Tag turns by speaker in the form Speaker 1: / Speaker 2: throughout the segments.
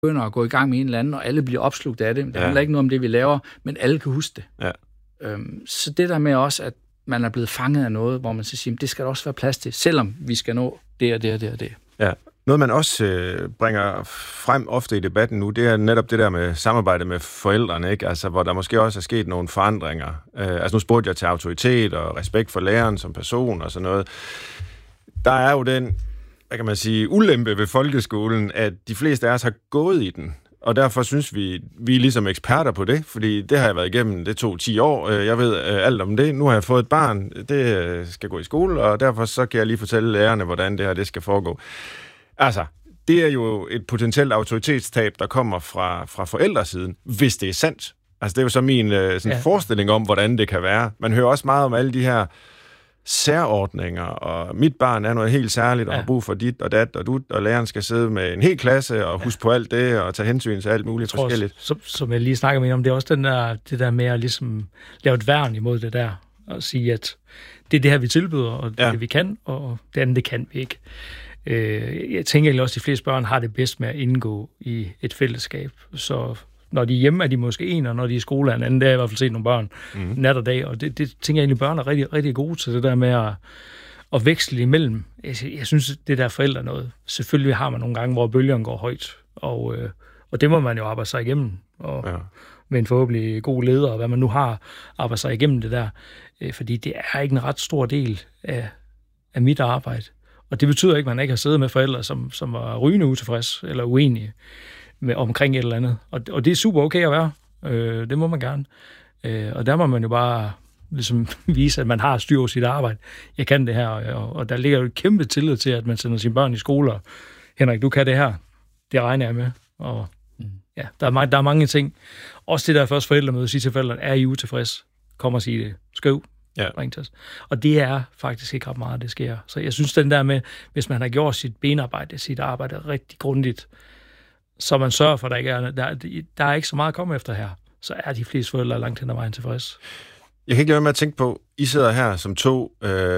Speaker 1: begynder at gå i gang med en eller anden, og alle bliver opslugt af det. Det handler ikke noget om det, vi laver, men alle kan huske det.
Speaker 2: Ja.
Speaker 1: Så det der med også, at man er blevet fanget af noget, hvor man så siger, det skal der også være plads til, selvom vi skal nå det og det og det og det.
Speaker 2: Ja. Noget, man også bringer frem ofte i debatten nu, det er netop det der med samarbejde med forældrene, ikke? Altså, hvor der måske også er sket nogle forandringer. Altså, nu spurgte jeg til autoritet og respekt for læreren som person og sådan noget. Der er jo den, hvad kan man sige, ulempe ved folkeskolen, at de fleste af os har gået i den. Og derfor synes vi er ligesom eksperter på det, fordi det har jeg været igennem, det tog 10 år. Jeg ved alt om det. Nu har jeg fået et barn, det skal gå i skole, og derfor så kan jeg lige fortælle lærerne, hvordan det her det skal foregå. Altså, det er jo et potentielt autoritetstab, der kommer fra forældresiden, hvis det er sandt. Altså, det er jo så min forestilling om, hvordan det kan være. Man hører også meget om alle de her særordninger, og mit barn er noget helt særligt, og har brug for dit og dat og dut, og læreren skal sidde med en hel klasse og huske på alt det, og tage hensyn til alt muligt forskelligt.
Speaker 3: Som jeg lige snakker med om, det er også det der med at ligesom lave et værn imod det der, og sige, at det er det her, vi tilbyder, og det er det, vi kan, og det andet, det kan vi ikke. Jeg tænker egentlig også, at de fleste børn har det bedst med at indgå i et fællesskab. Så når de er hjemme, er de måske en, og når de er i skole er en anden. Det har jeg i hvert fald set nogle børn nat og dag, og det tænker jeg egentlig, børn er rigtig, rigtig gode til, det der med at veksle imellem. Jeg synes, det der forældre noget. Selvfølgelig har man nogle gange, hvor bølgerne går højt, og det må man jo arbejde sig igennem, og med en forhåbentlig god leder, og hvad man nu har, arbejde sig igennem det der. Fordi det er ikke en ret stor del af mit arbejde. Og det betyder ikke, at man ikke har siddet med forældre, som var rygende utilfreds eller uenige omkring et eller andet. Og det er super okay at være. Det må man gerne. Og der må man jo bare ligesom vise, at man har styr på sit arbejde. Jeg kan det her, og der ligger jo et kæmpe tillid til, at man sender sine børn i skole. Henrik, du kan det her. Det regner jeg med. Og ja, der er mange ting. Også det der først forældremøde, at sige til forældrene, er I utilfreds? Kom og sige det. Skriv. Ring til os. Og det er faktisk ikke ret meget, det sker. Så jeg synes, den der med, hvis man har gjort sit benarbejde, sit arbejde rigtig grundigt, så man sørger for, at der er ikke så meget at komme efter her, så er de fleste forældre langt hen ad vejen tilfreds.
Speaker 2: Jeg kan ikke lade være med at tænke på, I sidder her som to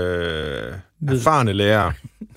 Speaker 2: erfarne lærere,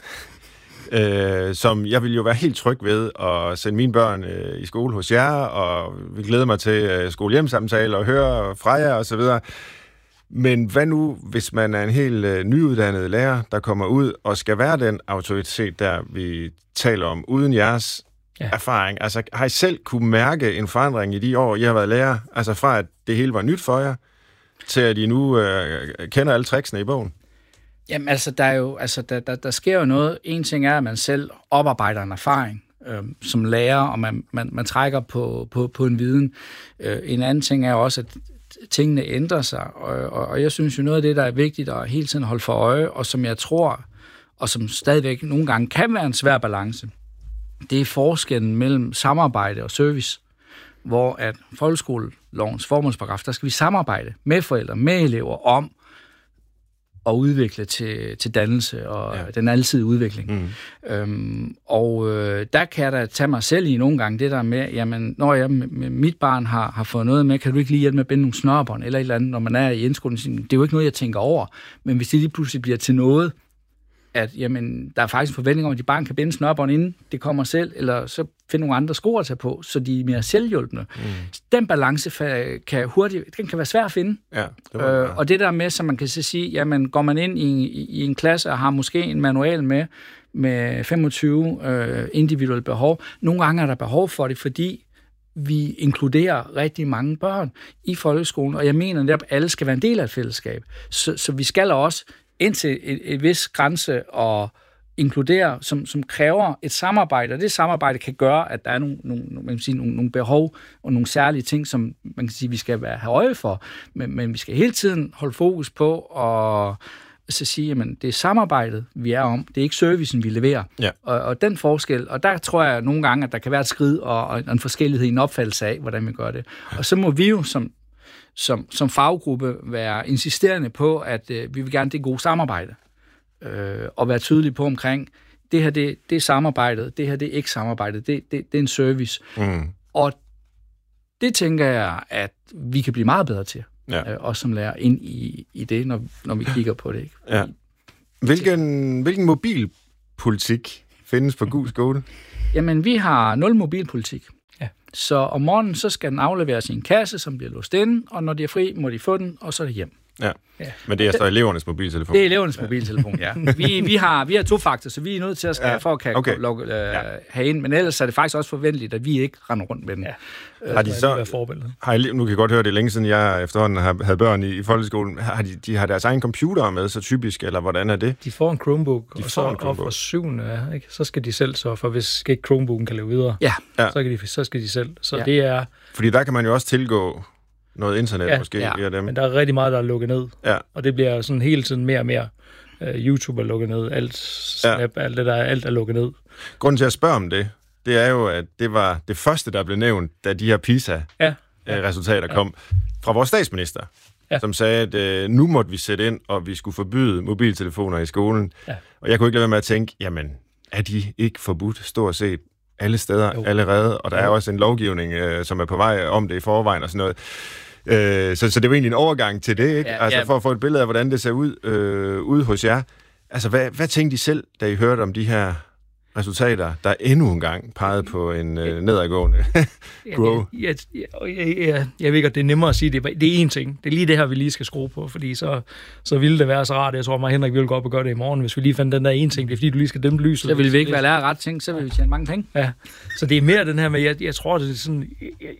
Speaker 2: som jeg vil jo være helt tryg ved at sende mine børn i skole hos jer, og vi glæder mig til skole-hjem-samtaler og høre fra jer osv. Men hvad nu, hvis man er en helt nyuddannet lærer, der kommer ud og skal være den autoritet, der vi taler om, uden jeres erfaring? Altså, har I selv kunne mærke en forandring i de år, I har været lærer? Altså fra, at det hele var nyt for jer, til at I nu kender alle tricksene i bogen?
Speaker 1: Jamen, altså, der sker jo noget. En ting er, at man selv oparbejder en erfaring som lærer, og man trækker på en viden. En anden ting er også, at tingene ændrer sig, og jeg synes jo noget af det, der er vigtigt at hele tiden holde for øje, og som jeg tror, og som stadigvæk nogle gange kan være en svær balance, det er forskellen mellem samarbejde og service, hvor at folkeskolelovens formålsparagraf, der skal vi samarbejde med forældre, med elever om at udvikle til dannelse og den alsidige udvikling. Der kan jeg da tage mig selv i nogle gange det der med, jamen, når jeg med mit barn har fået noget med, kan du ikke lige hjælpe med at binde nogle snørbånd eller et eller andet, når man er i indskolen. Det er jo ikke noget, jeg tænker over, men hvis det lige pludselig bliver til noget, at jamen, der er faktisk en forventning om, at de barn kan binde snørbånd, inden det kommer selv, eller så finde nogle andre sko at tage på, så de er mere selvhjulpende. Den balance kan være svær at finde. Ja, og det der med, så man kan sige, jamen går man ind i en klasse og har måske en manual med 25 individuelle behov, nogle gange er der behov for det, fordi vi inkluderer rigtig mange børn i folkeskolen, og jeg mener, at alle skal være en del af et fællesskab. Så vi skal også indtil et vis grænse og inkludere, som kræver et samarbejde, og det samarbejde kan gøre, at der er nogle behov og nogle særlige ting, som man kan sige, vi skal have øje for, men vi skal hele tiden holde fokus på og så sige, at det er samarbejdet, vi er om, det er ikke servicen, vi leverer. Ja. Og den forskel, og der tror jeg nogle gange, at der kan være et skridt og en forskellighed i en opfattelse af, hvordan vi gør det. Og så må vi jo som faggruppe være insisterende på, at vi vil gerne det gode samarbejde, og være tydelige på omkring, det her det er samarbejdet, det her det er ikke samarbejdet, det er en service. Og det tænker jeg, at vi kan blive meget bedre til, også som lærer, ind i det, når vi kigger på det. Ikke?
Speaker 2: Ja. Hvilken mobilpolitik findes på Gug Skole?
Speaker 1: Jamen, vi har 0 mobilpolitik. Ja. Så om morgenen, så skal den afleveres i en kasse, som bliver låst inde, og når de er fri, må de få den, og så er det hjem.
Speaker 2: Ja. Men det er så elevernes mobiltelefon?
Speaker 1: Det er elevernes mobiltelefon, ja. Vi har to faktor, så vi er nødt til at for at have ind, men ellers er det faktisk også forventeligt, at vi ikke render rundt med den. Ja.
Speaker 2: Har de så, nu kan jeg godt høre, det er længe siden, jeg efterhånden havde børn i folkeskolen. De har deres egen computer med, så typisk, eller hvordan er det?
Speaker 3: De får en Chromebook, og så op fra 7. Ikke? Så skal de selv sørge for, hvis ikke Chromebooken kan leve videre, så skal de selv. Så det er...
Speaker 2: Fordi der kan man jo også tilgå noget internet måske via dem.
Speaker 3: Men der er rigtig meget, der er lukket ned. Ja. Og det bliver sådan hele tiden mere og mere. YouTube er lukket ned, alt Snap, alt er lukket ned.
Speaker 2: Grunden til at spørge om det er jo, at det var det første, der blev nævnt, da de her PISA-resultater kom fra vores statsminister, som sagde, at nu måtte vi sætte ind, og vi skulle forbyde mobiltelefoner i skolen. Ja. Og jeg kunne ikke lade være med at tænke, jamen, er de ikke forbudt stort set alle steder allerede? Og der er også en lovgivning, som er på vej om det i forvejen og sådan noget. Så det var egentlig en overgang til det, ikke? For at få et billede af, hvordan det ser ud hos jer. Altså, hvad tænkte I selv, da I hørte om de her resultater, der endnu en gang pegede på en nedadgående grow?
Speaker 3: Jeg ved godt, det er nemmere at sige, det er én ting. Det er lige det her, vi lige skal skrue på, fordi så ville det være så rart. Jeg tror, mig og Henrik ville gå op og gøre det i morgen, hvis vi lige fandt den der én ting. Det er fordi, du lige skal dæmpe lyset.
Speaker 1: Så vil vi ikke være lære ret ting, så vil vi tjene mange penge.
Speaker 3: Ja, så det er mere den her med, jeg tror, det er sådan...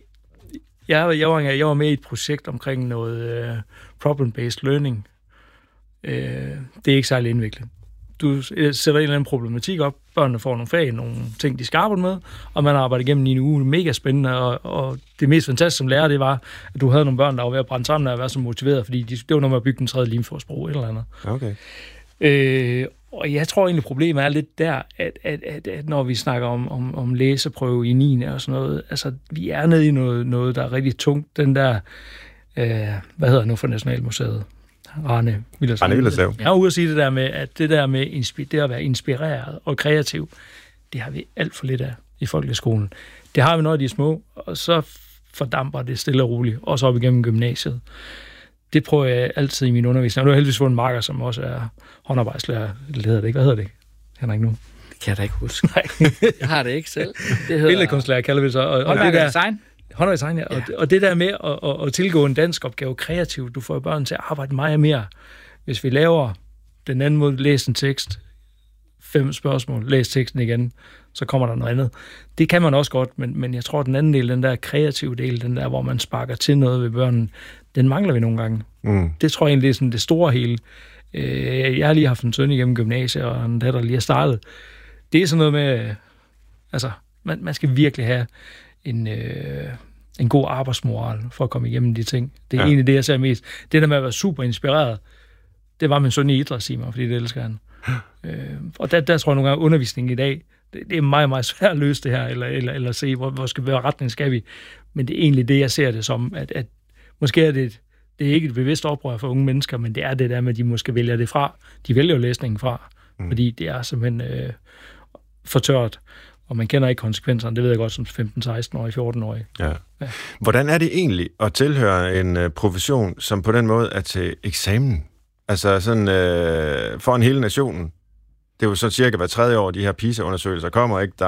Speaker 3: Jeg var med i et projekt omkring noget problem-based learning. Det er ikke særlig indviklet. Du sætter en eller anden problematik op, børnene får nogle fag, nogle ting, de skal arbejde med, og man arbejder igennem i en uge. Mega spændende, og det mest fantastiske som lærer, det var, at du havde nogle børn, der var ved at brænde sammen og være så motiveret, fordi det var noget med at bygge den tredje limfjordsbro, eller andet.
Speaker 2: Okay.
Speaker 3: Og jeg tror egentlig, problemet er lidt der, at når vi snakker om læseprøve i 9. og sådan noget, altså vi er nede i noget der er rigtig tungt. Den der, hvad hedder det nu for Nationalmuseet? Rane Willerslev. Jeg er ude at sige det der med, at det at være inspireret og kreativ, det har vi alt for lidt af i folkeskolen. Det har vi, når de er små, og så fordamper det stille og roligt, også op igennem gymnasiet. Det prøver jeg altid i min undervisning. Og nu har jeg heldigvis fået en marker, som også er håndarbejdslærer. Det hedder det ikke. Hvad hedder det? Henrik nu?
Speaker 1: Det kan jeg da ikke huske. Nej. Jeg har det ikke selv.
Speaker 3: Det hedder... Billedkunstlærer kalder vi det så.
Speaker 1: Håndarbejdsdesign.
Speaker 3: Håndarbejdsdesign, ja. Og det der med at tilgå en dansk opgave kreativt, du får børn til at arbejde meget mere. Hvis vi laver den anden måde, læs en tekst, 5 spørgsmål, læs teksten igen, så kommer der noget andet. Det kan man også godt, men jeg tror, den anden del, den der kreative del, den der, hvor man sparker til noget ved børnene, den mangler vi nogle gange. Det tror jeg egentlig, det er sådan det store hele. Jeg har lige haft en søn igennem gymnasiet, og en datter lige har startet. Det er sådan noget med, altså, man skal virkelig have en god arbejdsmoral for at komme igennem de ting. Det er egentlig det, jeg ser mest. Det der med at være super inspireret, det var min søn i idræt, siger mig, fordi det elsker han. Og der tror jeg nogle gange, undervisningen i dag, det er meget, meget svært at løse det her, eller se, hvor skal være retning skal vi. Men det er egentlig det, jeg ser det som, at måske er det er ikke et bevidst oprør for unge mennesker, men det er det der med, at de måske vælger det fra. De vælger jo læsningen fra, fordi det er simpelthen for tørt, og man kender ikke konsekvenserne. Det ved jeg godt som 15-16-årig, 14-årig.
Speaker 2: Ja. Hvordan er det egentlig at tilhøre en profession, som på den måde er til eksamen? Altså sådan for en hele nationen. Det er jo så cirka hver 3. år, de her PISA-undersøgelser kommer, ikke? Der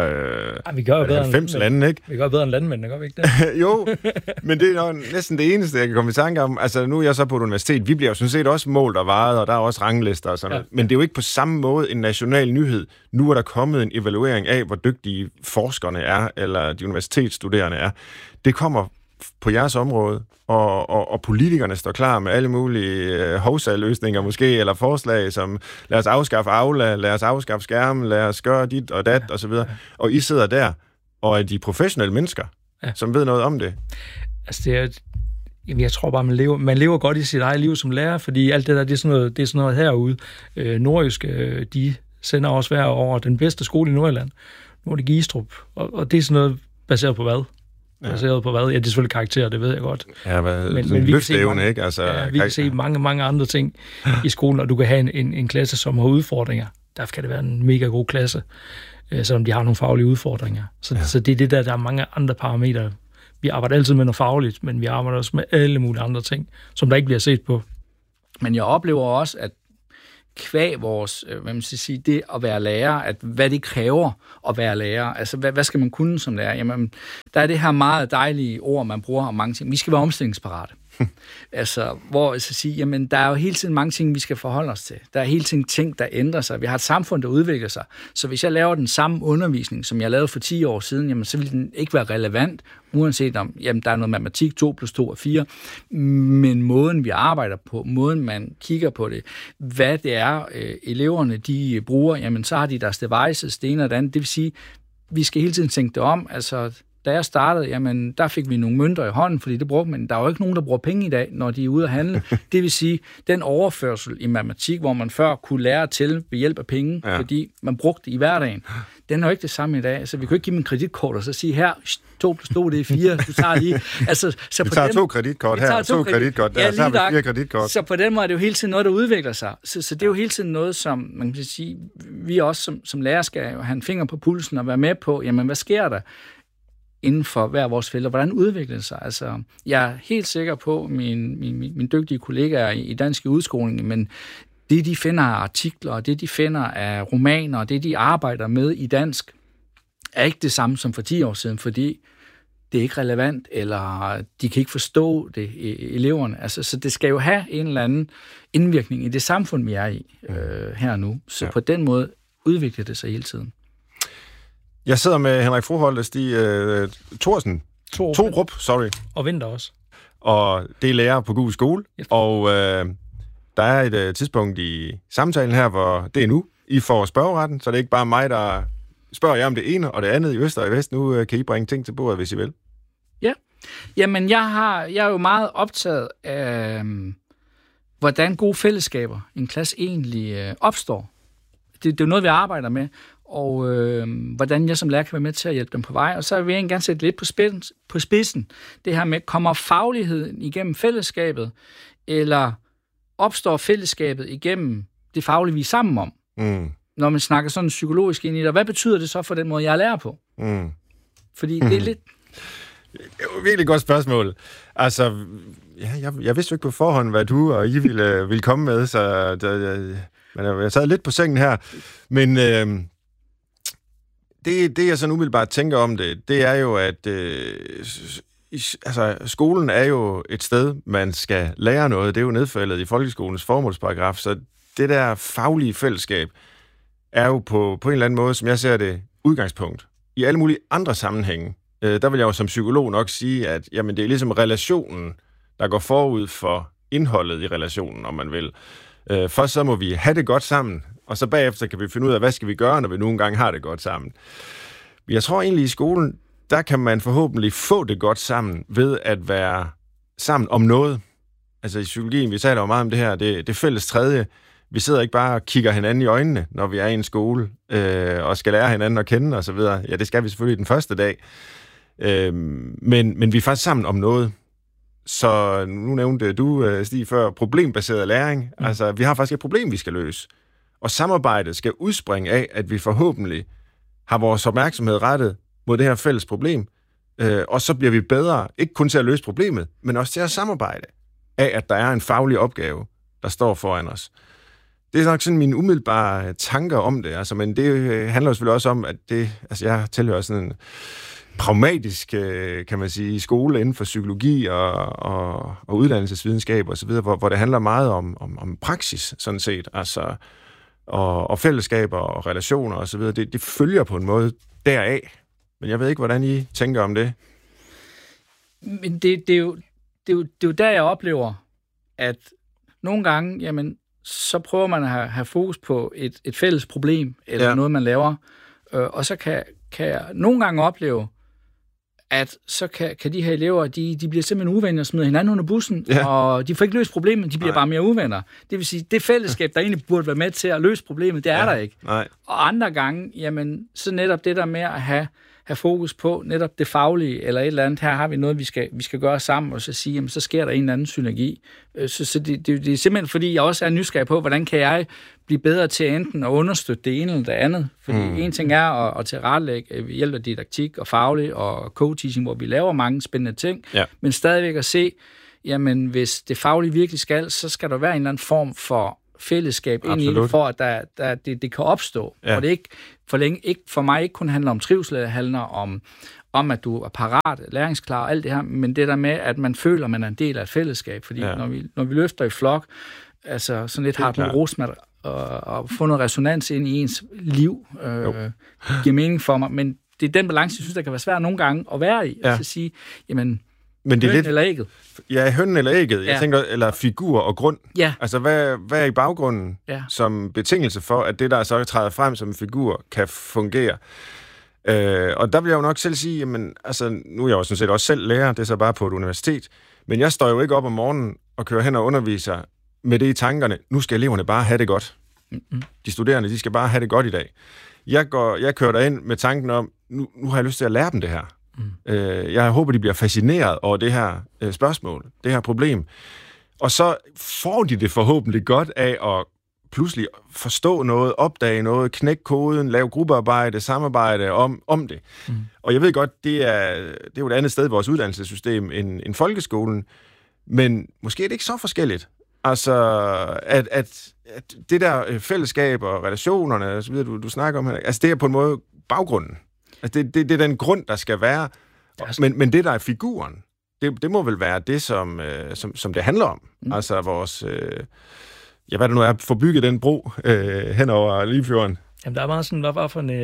Speaker 2: er 90 lande, ikke?
Speaker 3: Vi gør bedre end landmændene, gør vi ikke det?
Speaker 2: Jo, men det er næsten det eneste, jeg kan komme i tanke om. Altså, nu er jeg så på et universitet. Vi bliver jo sådan set også målt og vejet, og der er også ranglister og sådan noget. Men det er jo ikke på samme måde en national nyhed. Nu er der kommet en evaluering af, hvor dygtige forskerne er, eller de universitetsstuderende er. Det kommer på jeres område, og politikerne står klar med alle mulige hovsaløsninger måske, eller forslag som lad os afskaffe Aula, lad os afskaffe skærmen, lad os gøre dit og dat, og så videre. Og I sidder der, og er de professionelle mennesker, som ved noget om det?
Speaker 3: Altså jeg tror bare, man lever godt i sit eget liv som lærer, fordi alt det der, det er sådan noget herude. Nordjysk, de sender også hver år den bedste skole i Nordjylland. Nu er det Gistrup, og det er sådan noget baseret på hvad? Baseret på hvad? Ja, det er selvfølgelig karakterer, det ved jeg godt.
Speaker 2: Ja, men vi kan se mange, ikke? Altså,
Speaker 3: vi kan se mange andre ting i skolen, og du kan have en klasse, som har udfordringer. Derfor kan det være en mega god klasse, selvom de har nogle faglige udfordringer. Så det er det der er mange andre parametre. Vi arbejder altid med noget fagligt, men vi arbejder også med alle mulige andre ting, som der ikke bliver set på.
Speaker 1: Men jeg oplever også, at kvæg vores, hvad man skal sige, det at være lærer, at hvad det kræver at være lærer. Altså, hvad skal man kunne som lærer? Jamen, der er det her meget dejlige ord, man bruger om mange ting. Vi skal være omstillingsparate. Altså, hvor jeg skal sige, jamen, der er jo hele tiden mange ting, vi skal forholde os til. Der er hele tiden ting, der ændrer sig. Vi har et samfund, der udvikler sig. Så hvis jeg laver den samme undervisning, som jeg lavede for 10 år siden, jamen, så vil den ikke være relevant, uanset om, jamen, der er noget matematik, 2 + 2 er 4. Men måden, vi arbejder på, måden, man kigger på det, hvad det er, eleverne, de bruger, jamen, så har de deres devices, det ene og det andet. Det vil sige, vi skal hele tiden tænke det om, altså. Da jeg startede, jamen, der fik vi nogle mønter i hånden, fordi det brugte man. Der er jo ikke nogen, der bruger penge i dag, når de er ude at handle. Det vil sige, den overførsel i matematik, hvor man før kunne lære til ved hjælp af penge, fordi man brugte det i hverdagen, den er jo ikke det samme i dag. Altså, vi kan ikke give dem en kreditkort og så sige, her, 2 + 2, det er 4, du tager lige. Altså, så
Speaker 2: vi tager 2 kreditkort her, 2 kreditkort der, så har vi 4 kreditkort.
Speaker 1: Så på den måde er det jo hele tiden noget, der udvikler sig. Så det er jo hele tiden noget, som man kan sige, vi også som lærer skal have en finger på pulsen og være med på, jamen, hvad sker der inden for hver vores felt, og hvordan udvikler det sig? Altså, jeg er helt sikker på, mine dygtige kollegaer i dansk udskoling, men det, de finder af artikler, det, de finder af romaner, det, de arbejder med i dansk, er ikke det samme som for 10 år siden, fordi det er ikke relevant, eller de kan ikke forstå det, eleverne. Altså, så det skal jo have en eller anden indvirkning i det samfund, vi er i her nu. Så på den måde udvikler det sig hele tiden.
Speaker 2: Jeg sidder med Henrik Froholt og Stig Thorsen. Torup, sorry.
Speaker 3: Og Vinter også.
Speaker 2: Og det er lærer på Gul Skole. Yes. Og der er et tidspunkt i samtalen her, hvor det er nu. I får spørgeretten, så det er ikke bare mig, der spørger jer om det ene og det andet i øst og i vest. Nu kan I bringe ting til bordet, hvis I vil.
Speaker 1: Ja. Jamen, jeg er jo meget optaget af, hvordan gode fællesskaber i en klasse egentlig opstår. Det er jo noget, vi arbejder med. Og hvordan jeg som lærer kan være med til at hjælpe dem på vej. Og så vil jeg gerne sætte lidt på spidsen. Det her med, kommer fagligheden igennem fællesskabet, eller opstår fællesskabet igennem det faglige, vi er sammen om? Når man snakker sådan psykologisk ind i det. Og hvad betyder det så for den måde, jeg lærer på? Fordi det er lidt...
Speaker 2: Det er jo et virkelig godt spørgsmål. Altså, jeg vidste jo ikke på forhånd, hvad du og I ville komme med, så jeg sad lidt på sengen her. Men... Det, jeg sådan umiddelbart tænker om det er jo, at skolen er jo et sted, man skal lære noget. Det er jo nedfældet i folkeskolens formålsparagraf, så det der faglige fællesskab er jo på en eller anden måde, som jeg ser det, udgangspunkt. I alle mulige andre sammenhænge, der vil jeg jo som psykolog nok sige, at jamen, det er ligesom relationen, der går forud for indholdet i relationen, om man vil. Først så må vi have det godt sammen, og så bagefter kan vi finde ud af, hvad skal vi gøre, når vi nogle gange har det godt sammen. Men jeg tror egentlig, i skolen, der kan man forhåbentlig få det godt sammen ved at være sammen om noget. Altså i psykologien, vi taler jo meget om det her, det fælles tredje. Vi sidder ikke bare og kigger hinanden i øjnene, når vi er i en skole, og skal lære hinanden at kende osv. Ja, det skal vi selvfølgelig den første dag. Men vi er faktisk sammen om noget. Så nu nævnte du, Stig, før, problembaseret læring. Altså, vi har faktisk et problem, vi skal løse. Og samarbejdet skal udspringe af, at vi forhåbentlig har vores opmærksomhed rettet mod det her fælles problem. Og så bliver vi bedre, ikke kun til at løse problemet, men også til at samarbejde af, at der er en faglig opgave, der står foran os. Det er nok sådan mine umiddelbare tanker om det. Altså, men det handler jo selvfølgelig også om, at jeg tilhører sådan en pragmatisk, kan man sige, skole inden for psykologi og uddannelsesvidenskab og så videre, hvor det handler meget om praksis, sådan set, altså, og fællesskaber og relationer og så videre. Det følger på en måde deraf. Men jeg ved ikke, hvordan I tænker om det.
Speaker 1: Men det er jo der, jeg oplever, at nogle gange, jamen, så prøver man at have fokus på et fælles problem, eller noget, man laver, og så kan jeg nogle gange opleve, at så kan de her elever, de bliver simpelthen uvenner og smider hinanden under bussen, og de får ikke løst problemet, de bliver bare mere uvenner. Det vil sige, det fællesskab, der egentlig burde være med til at løse problemet, det er der ikke.
Speaker 2: Nej.
Speaker 1: Og andre gange, jamen, så netop det der med at have fokus på netop det faglige, eller et eller andet, her har vi noget, vi skal gøre sammen, og så sige, jamen, så sker der en eller anden synergi. Så det er simpelthen, fordi jeg også er nysgerrig på, hvordan kan jeg blive bedre til enten at understøtte det ene eller det andet. Fordi en ting er at tilrettelægge ved hjælp af didaktik og faglig og co-teaching, hvor vi laver mange spændende ting, men stadigvæk at se, jamen, hvis det faglige virkelig skal, så skal der være en eller anden form fællesskab ind i det, for at det kan opstå. Ja. Og det ikke for mig ikke kun handler om trivsel, det handler om at du er parat, læringsklar og alt det her, men det der med, at man føler, at man er en del af et fællesskab. Fordi når vi løfter i flok, altså sådan lidt Hartmut Rosmat, og få noget resonans ind i ens liv, giver mening for mig, men det er den balance, jeg synes, der kan være svært nogle gange at være i. Altså at sige, jamen,
Speaker 2: men det er
Speaker 1: hønnen eller ægget?
Speaker 2: Ja, hønnen eller ægget. Jeg tænker, eller figur og grund. Ja. Altså, hvad er i baggrunden som betingelse for, at det, der så træder frem som en figur, kan fungere? Og der vil jeg jo nok selv sige, jamen, altså, nu er jeg jo sådan set også selv lærer, det er så bare på et universitet, men jeg står jo ikke op om morgenen og kører hen og underviser med det i tankerne. Nu skal eleverne bare have det godt. Mm-hmm. De studerende, de skal bare have det godt i dag. Jeg kører derind med tanken om, nu har jeg lyst til at lære dem det her. Jeg håber, de bliver fascineret over det her spørgsmål, det her problem. Og så får de det forhåbentlig godt af at pludselig forstå noget, opdage noget, knække koden, lave gruppearbejde, samarbejde om det. Og jeg ved godt, det er jo et andet sted i vores uddannelsessystem end folkeskolen, men måske er det ikke så forskelligt. Altså, at det der fællesskab og relationerne, og så videre, du snakker om her, altså det er på en måde baggrunden. Altså det er den grund, der skal være. Men det, der er figuren, det må vel være det, som det handler om. Altså vores... hvad det nu er, få bygget den bro hen over Limfjorden.
Speaker 3: Jamen, der var sådan, der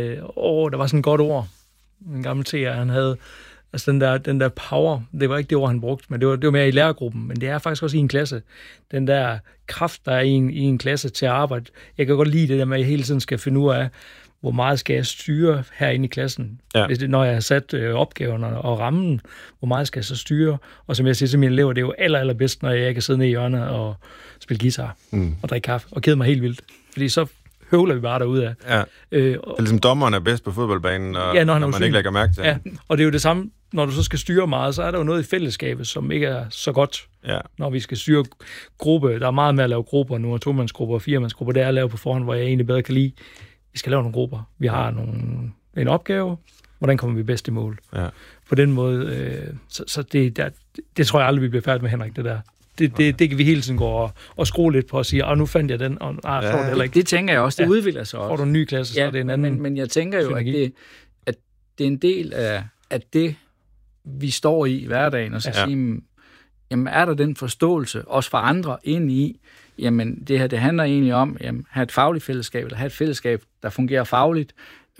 Speaker 3: var sådan et godt ord. En gammel TR, han havde... Altså den der power, det var ikke det ord, han brugte, men det var mere i lærergruppen, men det er faktisk også i en klasse. Den der kraft, der er i en klasse til at arbejde. Jeg kan godt lide det der med, at jeg hele tiden skal finde ud af, hvor meget skal jeg styre herinde i klassen. Ja. Når jeg har sat opgaverne og rammen, hvor meget skal jeg så styre? Og som jeg siger til mine elever, det er jo allerbedst, når jeg kan sidde nede i hjørnet og spille guitar og drikke kaffe og kede mig helt vildt. Fordi så høvler vi bare derudad. Ja.
Speaker 2: Det er ligesom dommeren er bedst på fodboldbanen, og når man ikke lægger mærke til.
Speaker 3: Ja, og det er jo det samme, når du så skal styre meget, så er der jo noget i fællesskabet, som ikke er så godt. Ja. Når vi skal styre gruppe, der er meget med at lave grupper nu, og tomandsgrupper og firemandsgrupper, det er at lave på forhånd, hvor jeg egentlig bedre kan lide. Vi skal lave nogle grupper. Vi har en opgave. Hvordan kommer vi bedst i mål? Ja. På den måde, så det tror jeg aldrig, vi bliver færdige med, Henrik, det der. Det kan vi hele tiden gå og skrue lidt på og sige, nu fandt jeg den, og så det heller ikke.
Speaker 1: Det tænker jeg også, det udvikler sig også.
Speaker 3: Får du en ny klasse, så er det en anden.
Speaker 1: Men jeg tænker jo, at det er en del af det, vi står i hverdagen, og så sige, jamen er der den forståelse, også for andre, ind i, jamen det her, det handler egentlig om, at have et fagligt fællesskab, eller have et fællesskab, der fungerer fagligt,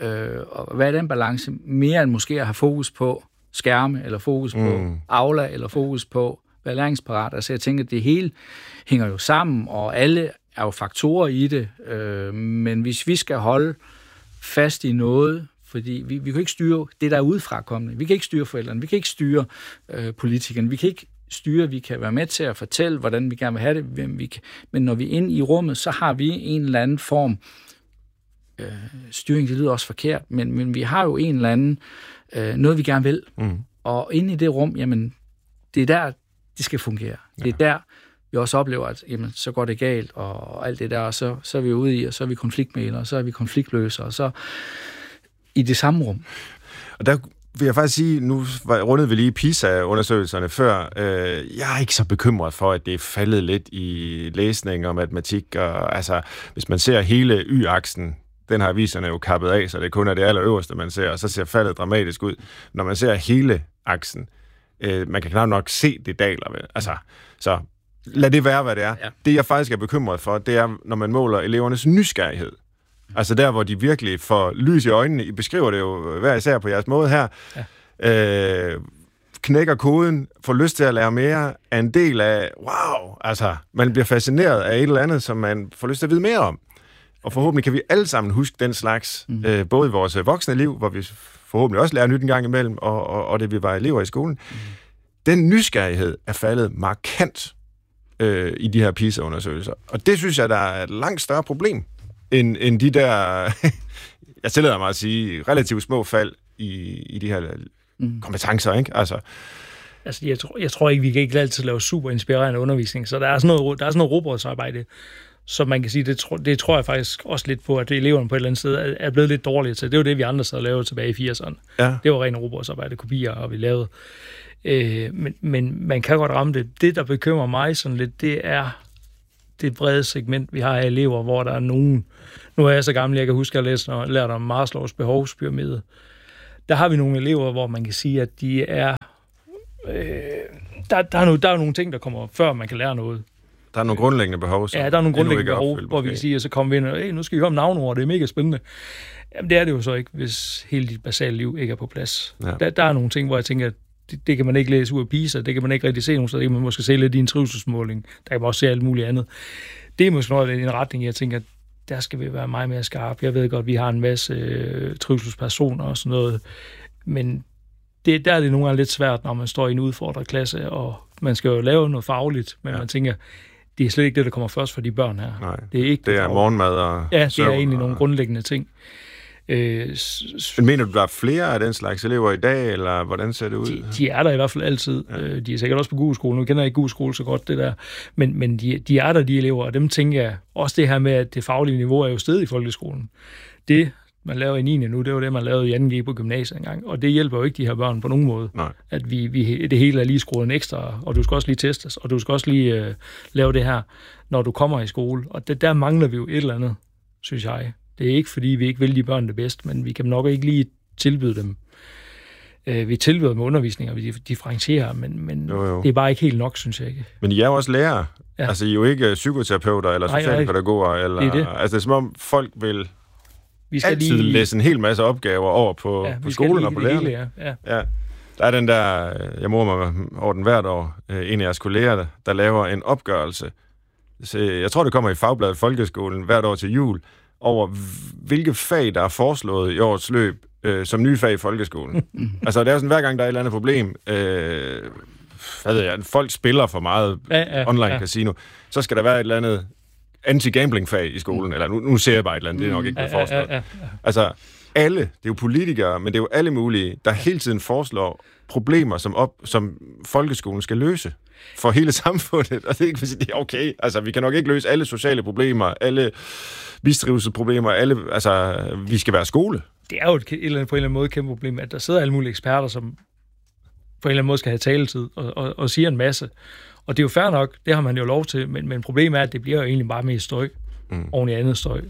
Speaker 1: og hvad er den balance, mere end måske at have fokus på skærme, eller fokus på Aula, eller fokus på være læringsparat. Altså jeg tænker, at det hele hænger jo sammen, og alle er jo faktorer i det, men hvis vi skal holde fast i noget, fordi vi kan ikke styre det, der er udefra kommende. Vi kan ikke styre forældrene, vi kan ikke styre politikerne, vi kan ikke styre, vi kan være med til at fortælle, hvordan vi gerne vil have det, hvem vi kan. Men når vi er inde i rummet, så har vi en eller anden form styring, det lyder også forkert, men vi har jo en eller anden noget, vi gerne vil. Og inde i det rum, jamen, det er der, det skal fungere. Det er der, vi også oplever, at jamen, så går det galt, og alt det der, og så er vi ude i, og så er vi konfliktmæglere, og så er vi konfliktløsere, og så i det samme rum.
Speaker 2: Og der vil jeg faktisk sige, nu rundede vi lige PISA-undersøgelserne før, jeg er ikke så bekymret for, at det er faldet lidt i læsning og matematik, og altså, hvis man ser hele Y-aksen, den har aviserne jo kappet af, så det kun er det allerøverste, man ser, og så ser faldet dramatisk ud. Når man ser hele aksen, man kan knap nok se det daler ved. Altså, så lad det være, hvad det er. Ja. Det, jeg faktisk er bekymret for, det er, når man måler elevernes nysgerrighed. Altså der, hvor de virkelig får lys i øjnene. I beskriver det jo hver især på jeres måde her. Ja. Knækker koden, får lyst til at lære mere, er en del af, wow, altså, man bliver fascineret af et eller andet, som man får lyst til at vide mere om. Og forhåbentlig kan vi alle sammen huske den slags, både i vores voksne liv, hvor vi forhåbentlig også lærer nyt en gang imellem, og det vi var elever i skolen. Den nysgerrighed er faldet markant i de her PISA-undersøgelser. Og det synes jeg, der er et langt større problem, end de der, jeg tillader mig at sige, relativt små fald i de her kompetencer, ikke? Altså
Speaker 3: jeg tror ikke, vi kan ikke altid lave super inspirerende undervisning, så der er sådan noget robotsarbejde, så man kan sige, det tror jeg faktisk også lidt på, at eleverne på et eller andet sted er blevet lidt dårlige til. Det var det, vi andre så lavede tilbage i 80'erne. Ja. Det var rent robotsarbejde, kopier, og vi lavede. Men man kan godt ramme det. Det, der bekymrer mig sådan lidt, det er det brede segment, vi har af elever, hvor der er nogen... Nu er jeg så gammel, jeg kan huske, at jeg lærte om Maslows behovspyramide. Der har vi nogle elever, hvor man kan sige, at de er... Der er nogle ting, der kommer før, man kan lære noget.
Speaker 2: Der er nogle grundlæggende behov.
Speaker 3: Ja, der er nogle grundlæggende behov, hvor vi kan sige, at så kommer vi ind og, nu skal vi høre om navnord, det er mega spændende. Jamen, det er det jo så ikke, hvis hele dit basale liv ikke er på plads. Ja. Der er nogle ting, hvor jeg tænker, at det kan man ikke læse ud af PISA, det kan man ikke rigtig se nogen steder, det kan man måske se lidt i en trivselsmåling, der kan man også se alt muligt andet. Det er måske noget af en retning, jeg tænker, der skal vi være meget mere skarpe. Jeg ved godt, vi har en masse trivselspersoner og sådan noget, men der er det nogle gange lidt svært, når man står i en udfordret klasse, og man skal jo lave noget fagligt, men man tænker, det er slet ikke det, der kommer først for de børn her.
Speaker 2: Nej,
Speaker 3: det er ikke
Speaker 2: det er morgenmad og
Speaker 3: det er egentlig nogle grundlæggende ting.
Speaker 2: Men mener du, der er flere af den slags elever i dag, eller hvordan ser det ud?
Speaker 3: De er der i hvert fald altid. Ja. De er sikkert også på Gudeskolen. Nu kender jeg ikke Gudeskole så godt, det der. Men de er der, de elever, og dem tænker jeg, også det her med, at det faglige niveau er jo stedet i folkeskolen. Det, man laver i 9. nu, det var det, man lavede i 2G på gymnasiet engang. Og det hjælper jo ikke de her børn på nogen måde.
Speaker 2: Nej.
Speaker 3: At det hele er lige skruet en ekstra, og du skal også lige testes, og du skal også lige lave det her, når du kommer i skole. Og der mangler vi jo et eller andet, synes jeg. Det er ikke, fordi vi ikke vil de børn det bedst, men vi kan nok ikke lige tilbyde dem. Vi tilbyder dem undervisning, og vi differentierer, men jo. Det er bare ikke helt nok, synes jeg ikke.
Speaker 2: Men I er jo også lærere. Ja. Altså, I er jo ikke psykoterapeuter eller socialpædagoger. Eller,
Speaker 3: det er det.
Speaker 2: Altså, det er som om folk vil altid læse en hel masse opgaver over på skolen og på lærerne. Ja. Der er den der, jeg morer mig over den hvert år, en af jeres kolleger, der laver en opgørelse. Så jeg tror, det kommer i Fagbladet Folkeskolen hvert år til jul, over hvilke fag, der er foreslået i årets løb som nye fag i folkeskolen. Altså, det er sådan, hver gang der er et eller andet problem, folk spiller for meget online casino, så skal der være et eller andet anti-gambling-fag i skolen, eller nu ser jeg bare et eller andet, det er nok ikke blevet foreslået. Altså, alle, det er jo politikere, men det er jo alle mulige, der hele tiden foreslår problemer, som folkeskolen skal løse for hele samfundet. Og det er ikke, fordi det er okay. Altså, vi kan nok ikke løse alle sociale problemer, alle mistrivselsproblemer, vi skal være skole. Det
Speaker 3: er jo på en eller anden måde et kæmpe problem, at der sidder alle mulige eksperter, som på en eller anden måde skal have taletid og siger en masse. Og det er jo fair nok, det har man jo lov til, men problemet er, at det bliver jo egentlig bare mere støj oven i andet støj.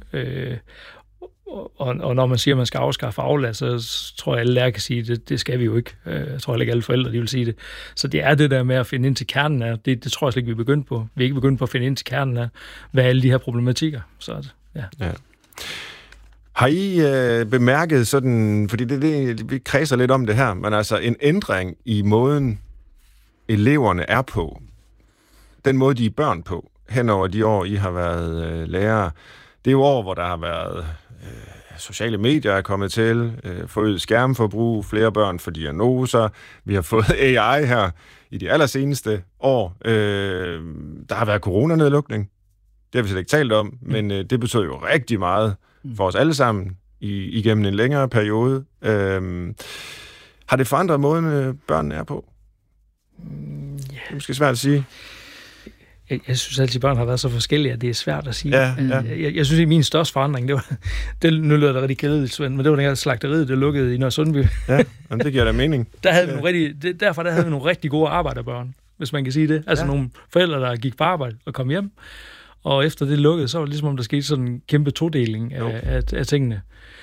Speaker 3: Og når man siger, at man skal afskaffe aflad, så tror jeg, alle lærere kan sige, at det skal vi jo ikke. Jeg tror heller ikke, alle forældre de vil sige det. Så det er det der med at finde ind til kernen af. Det tror jeg slet ikke, vi er begyndt på. Vi er ikke begyndt på at finde ind til kernen af, hvad alle de her problematikker. Så ja.
Speaker 2: Har I bemærket sådan, fordi vi kredser lidt om det her, men altså en ændring i måden, eleverne er på, den måde, de er børn på, hen over de år, I har været lærere, det er jo år, hvor der har været sociale medier er kommet til, forøget skærmforbrug, flere børn for diagnoser, vi har fået AI her i de allerseneste år, der har været coronanedlukning, det har vi slet ikke talt om, men det betød jo rigtig meget for os alle sammen igennem en længere periode. Har det forandret måden, børnene er på? Det er måske svært at sige.
Speaker 3: Jeg synes altid, at børn har været så forskellige, at det er svært at sige. Ja. Jeg synes, at min største forandring, nu lyder det rigtig kedeligt, Svend, men det var den her slagteriet, der lukkede i Nørresundby.
Speaker 2: Ja, men det giver da mening.
Speaker 3: Derfor havde vi nogle rigtig gode arbejderbørn, hvis man kan sige det. Altså nogle forældre, der gik på arbejde og kom hjem, og efter det lukkede, så var det ligesom, om der skete sådan en kæmpe todeling af tingene.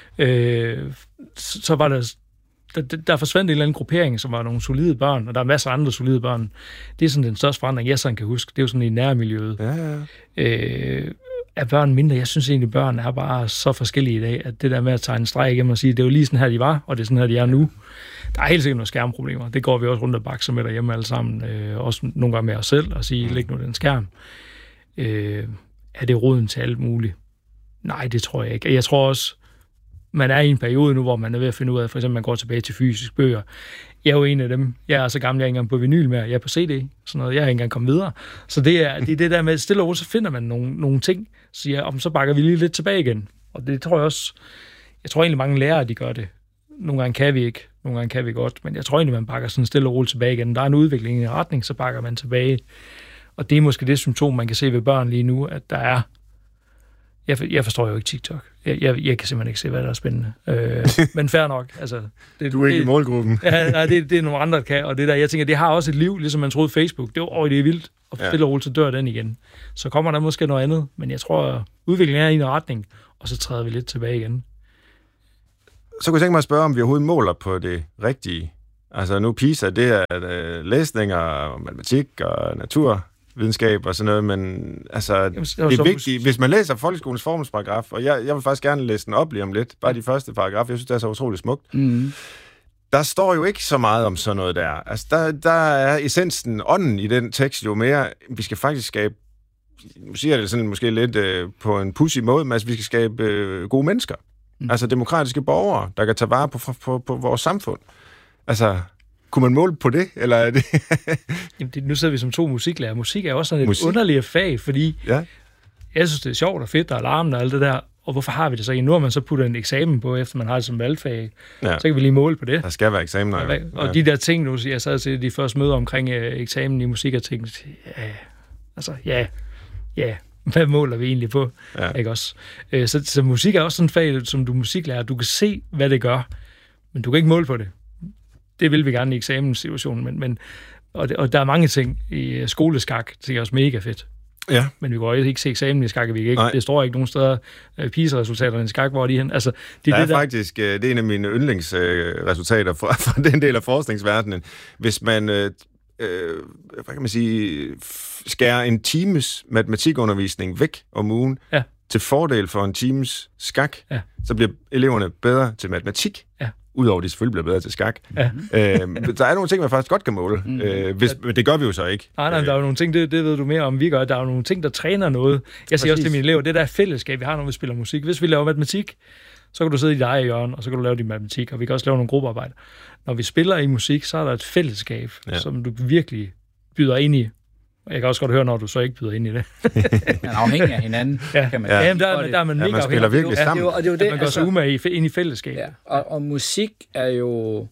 Speaker 3: Så var der forsvandt en eller anden gruppering, som var nogle solide børn, og der er masser af andre solide børn. Det er sådan den største forandring, jeg sådan kan huske. Det er jo sådan i nærmiljøet. Er børn mindre? Jeg synes egentlig, børn er bare så forskellige i dag, at det der med at tegne en streg igennem og sige, det er jo lige sådan her, de var, og det er sådan her, de er nu. Der er helt sikkert nogle skærmproblemer. Det går vi også rundt og bakser med derhjemme alle sammen. Også nogle gange med os selv, og sige, læg nu den skærm. Er det roden til alt muligt? Nej, det tror jeg ikke. Jeg tror også, man er i en periode nu, hvor man er ved at finde ud af, for eksempel, man går tilbage til fysiske bøger. Jeg er jo en af dem. Jeg er så gammel, jeg er ikke engang på vinyl mere. Jeg er på CD, sådan noget. Jeg er ikke engang kommet videre. Så det er det der med stille og roligt, så finder man nogle ting, siger, så bakker vi lige lidt tilbage igen. Og det tror jeg også, jeg tror egentlig mange lærere, de gør det. Nogle gange kan vi ikke, nogle gange kan vi godt, men jeg tror egentlig, man bakker sådan stille og roligt tilbage igen. Der er en udvikling i en retning, så bakker man tilbage. Og det er måske det symptom, man kan se ved børn lige nu, at der er Jeg forstår jo ikke TikTok. Jeg kan simpelthen ikke se, hvad der er spændende. Men fair nok. Altså,
Speaker 2: du er ikke i målgruppen.
Speaker 3: Nej, det er nogle andre, der kan. Og det der, jeg tænker, det har også et liv, ligesom man troede Facebook. Det er vildt. Og stille og roligt, så dør den igen. Så kommer der måske noget andet. Men jeg tror, udviklingen er i en retning. Og så træder vi lidt tilbage igen.
Speaker 2: Så kunne jeg tænke mig at spørge, om vi overhovedet måler på det rigtige. Altså nu PISA, det er læsninger og matematik og naturvidenskab og sådan noget, men altså, jamen, det er vigtigt, hvis man læser folkeskolens formålsparagraf, og jeg vil faktisk gerne læse den op lige om lidt, bare de første paragraf, jeg synes, det er så utroligt smukt. Der står jo ikke så meget om sådan noget der. Altså, der er essensen, ånden i den tekst jo mere, vi skal faktisk skabe, nu siger jeg det sådan måske lidt på en pudsig måde, men altså, vi skal skabe gode mennesker. Altså demokratiske borgere, der kan tage vare på vores samfund. Altså, kunne man måle på det, eller er det...
Speaker 3: Jamen, nu sidder vi som 2 musiklærer. Musik er også sådan et underligt fag, fordi jeg synes, det er sjovt og fedt og larmende og alt det der. Og hvorfor har vi det så? Nu har man så puttet en eksamen på, efter man har det som valgfag. Så kan vi lige måle på det.
Speaker 2: Der skal være eksamener.
Speaker 3: Og de der ting, nu jeg sad til de første møder omkring eksamen i musik, og tænkte, hvad måler vi egentlig på? Ikke også? Så musik er også sådan et fag, som du musiklærer. Du kan se, hvad det gør, men du kan ikke måle på det. Det vil vi gerne i eksamenssituationen, men og der er mange ting i skoleskak, det er også mega fedt.
Speaker 2: Ja.
Speaker 3: Men vi går ikke se eksamen i skak, vi ikke. Det står ikke nogen steder PISA-resultaterne i skak, hvor er de hen. Altså,
Speaker 2: det er faktisk, det er en af mine yndlingsresultater fra den del af forskningsverdenen. Hvis man, hvad kan man sige, skærer en times matematikundervisning væk om ugen, til fordel for en times skak, så bliver eleverne bedre til matematik. Udover de selvfølgelig bliver bedre til skak. Der er nogle ting, man faktisk godt kan måle. Men det gør vi jo så ikke.
Speaker 3: Nej, der er jo nogle ting, det ved du mere om, vi gør. Der er jo nogle ting, der træner noget. Jeg siger også til mine elever, det der er fællesskab, vi har, når vi spiller musik. Hvis vi laver matematik, så kan du sidde i dit eget hjørne, og så kan du lave din matematik, og vi kan også lave nogle gruppearbejde. Når vi spiller i musik, så er der et fællesskab, som du virkelig byder ind i. Jeg kan også godt høre, når du så ikke byder ind i det.
Speaker 1: Man er afhængig af hinanden, kan man sige.
Speaker 3: Jamen, der er man mega
Speaker 2: man spiller virkelig sammen.
Speaker 3: Og det er jo det, man går så umage ind i fællesskab.
Speaker 1: Ja. Og musik er jo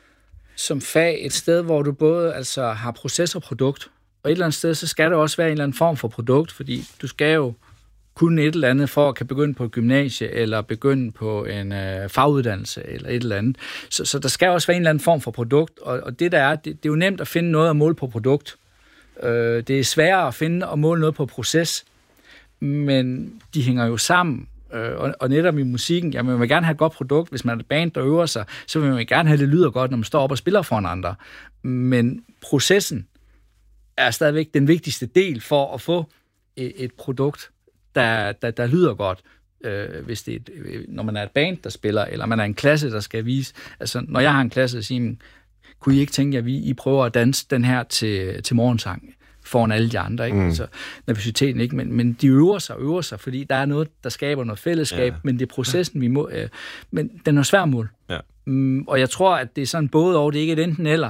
Speaker 1: som fag et sted, hvor du både altså har proces og produkt. Og et eller andet sted, så skal der også være en eller anden form for produkt, fordi du skal jo kunne et eller andet for at kan begynde på et gymnasie, eller begynde på en faguddannelse, eller et eller andet. Så der skal også være en eller anden form for produkt, og det der er, det er jo nemt at finde noget at måle på produkt. Det er sværere at finde og måle noget på proces, men de hænger jo sammen. Og netop i musikken, man vil gerne have et godt produkt. Hvis man er et band, der øver sig, så vil man gerne have, det lyder godt, når man står op og spiller foran andre. Men processen er stadigvæk den vigtigste del for at få et produkt, der lyder godt. Hvis det er når man er et band, der spiller, eller man er en klasse, der skal vise. Altså, når jeg har en klasse, så siger kunne I ikke tænke, at I prøver at danse den her til morgensang foran alle de andre, ikke? Så nervøsiteten ikke, men de øver sig, fordi der er noget, der skaber noget fællesskab, men det er processen, vi må... men den er svær mål. Og jeg tror, at det er sådan både og, det er ikke et enten eller.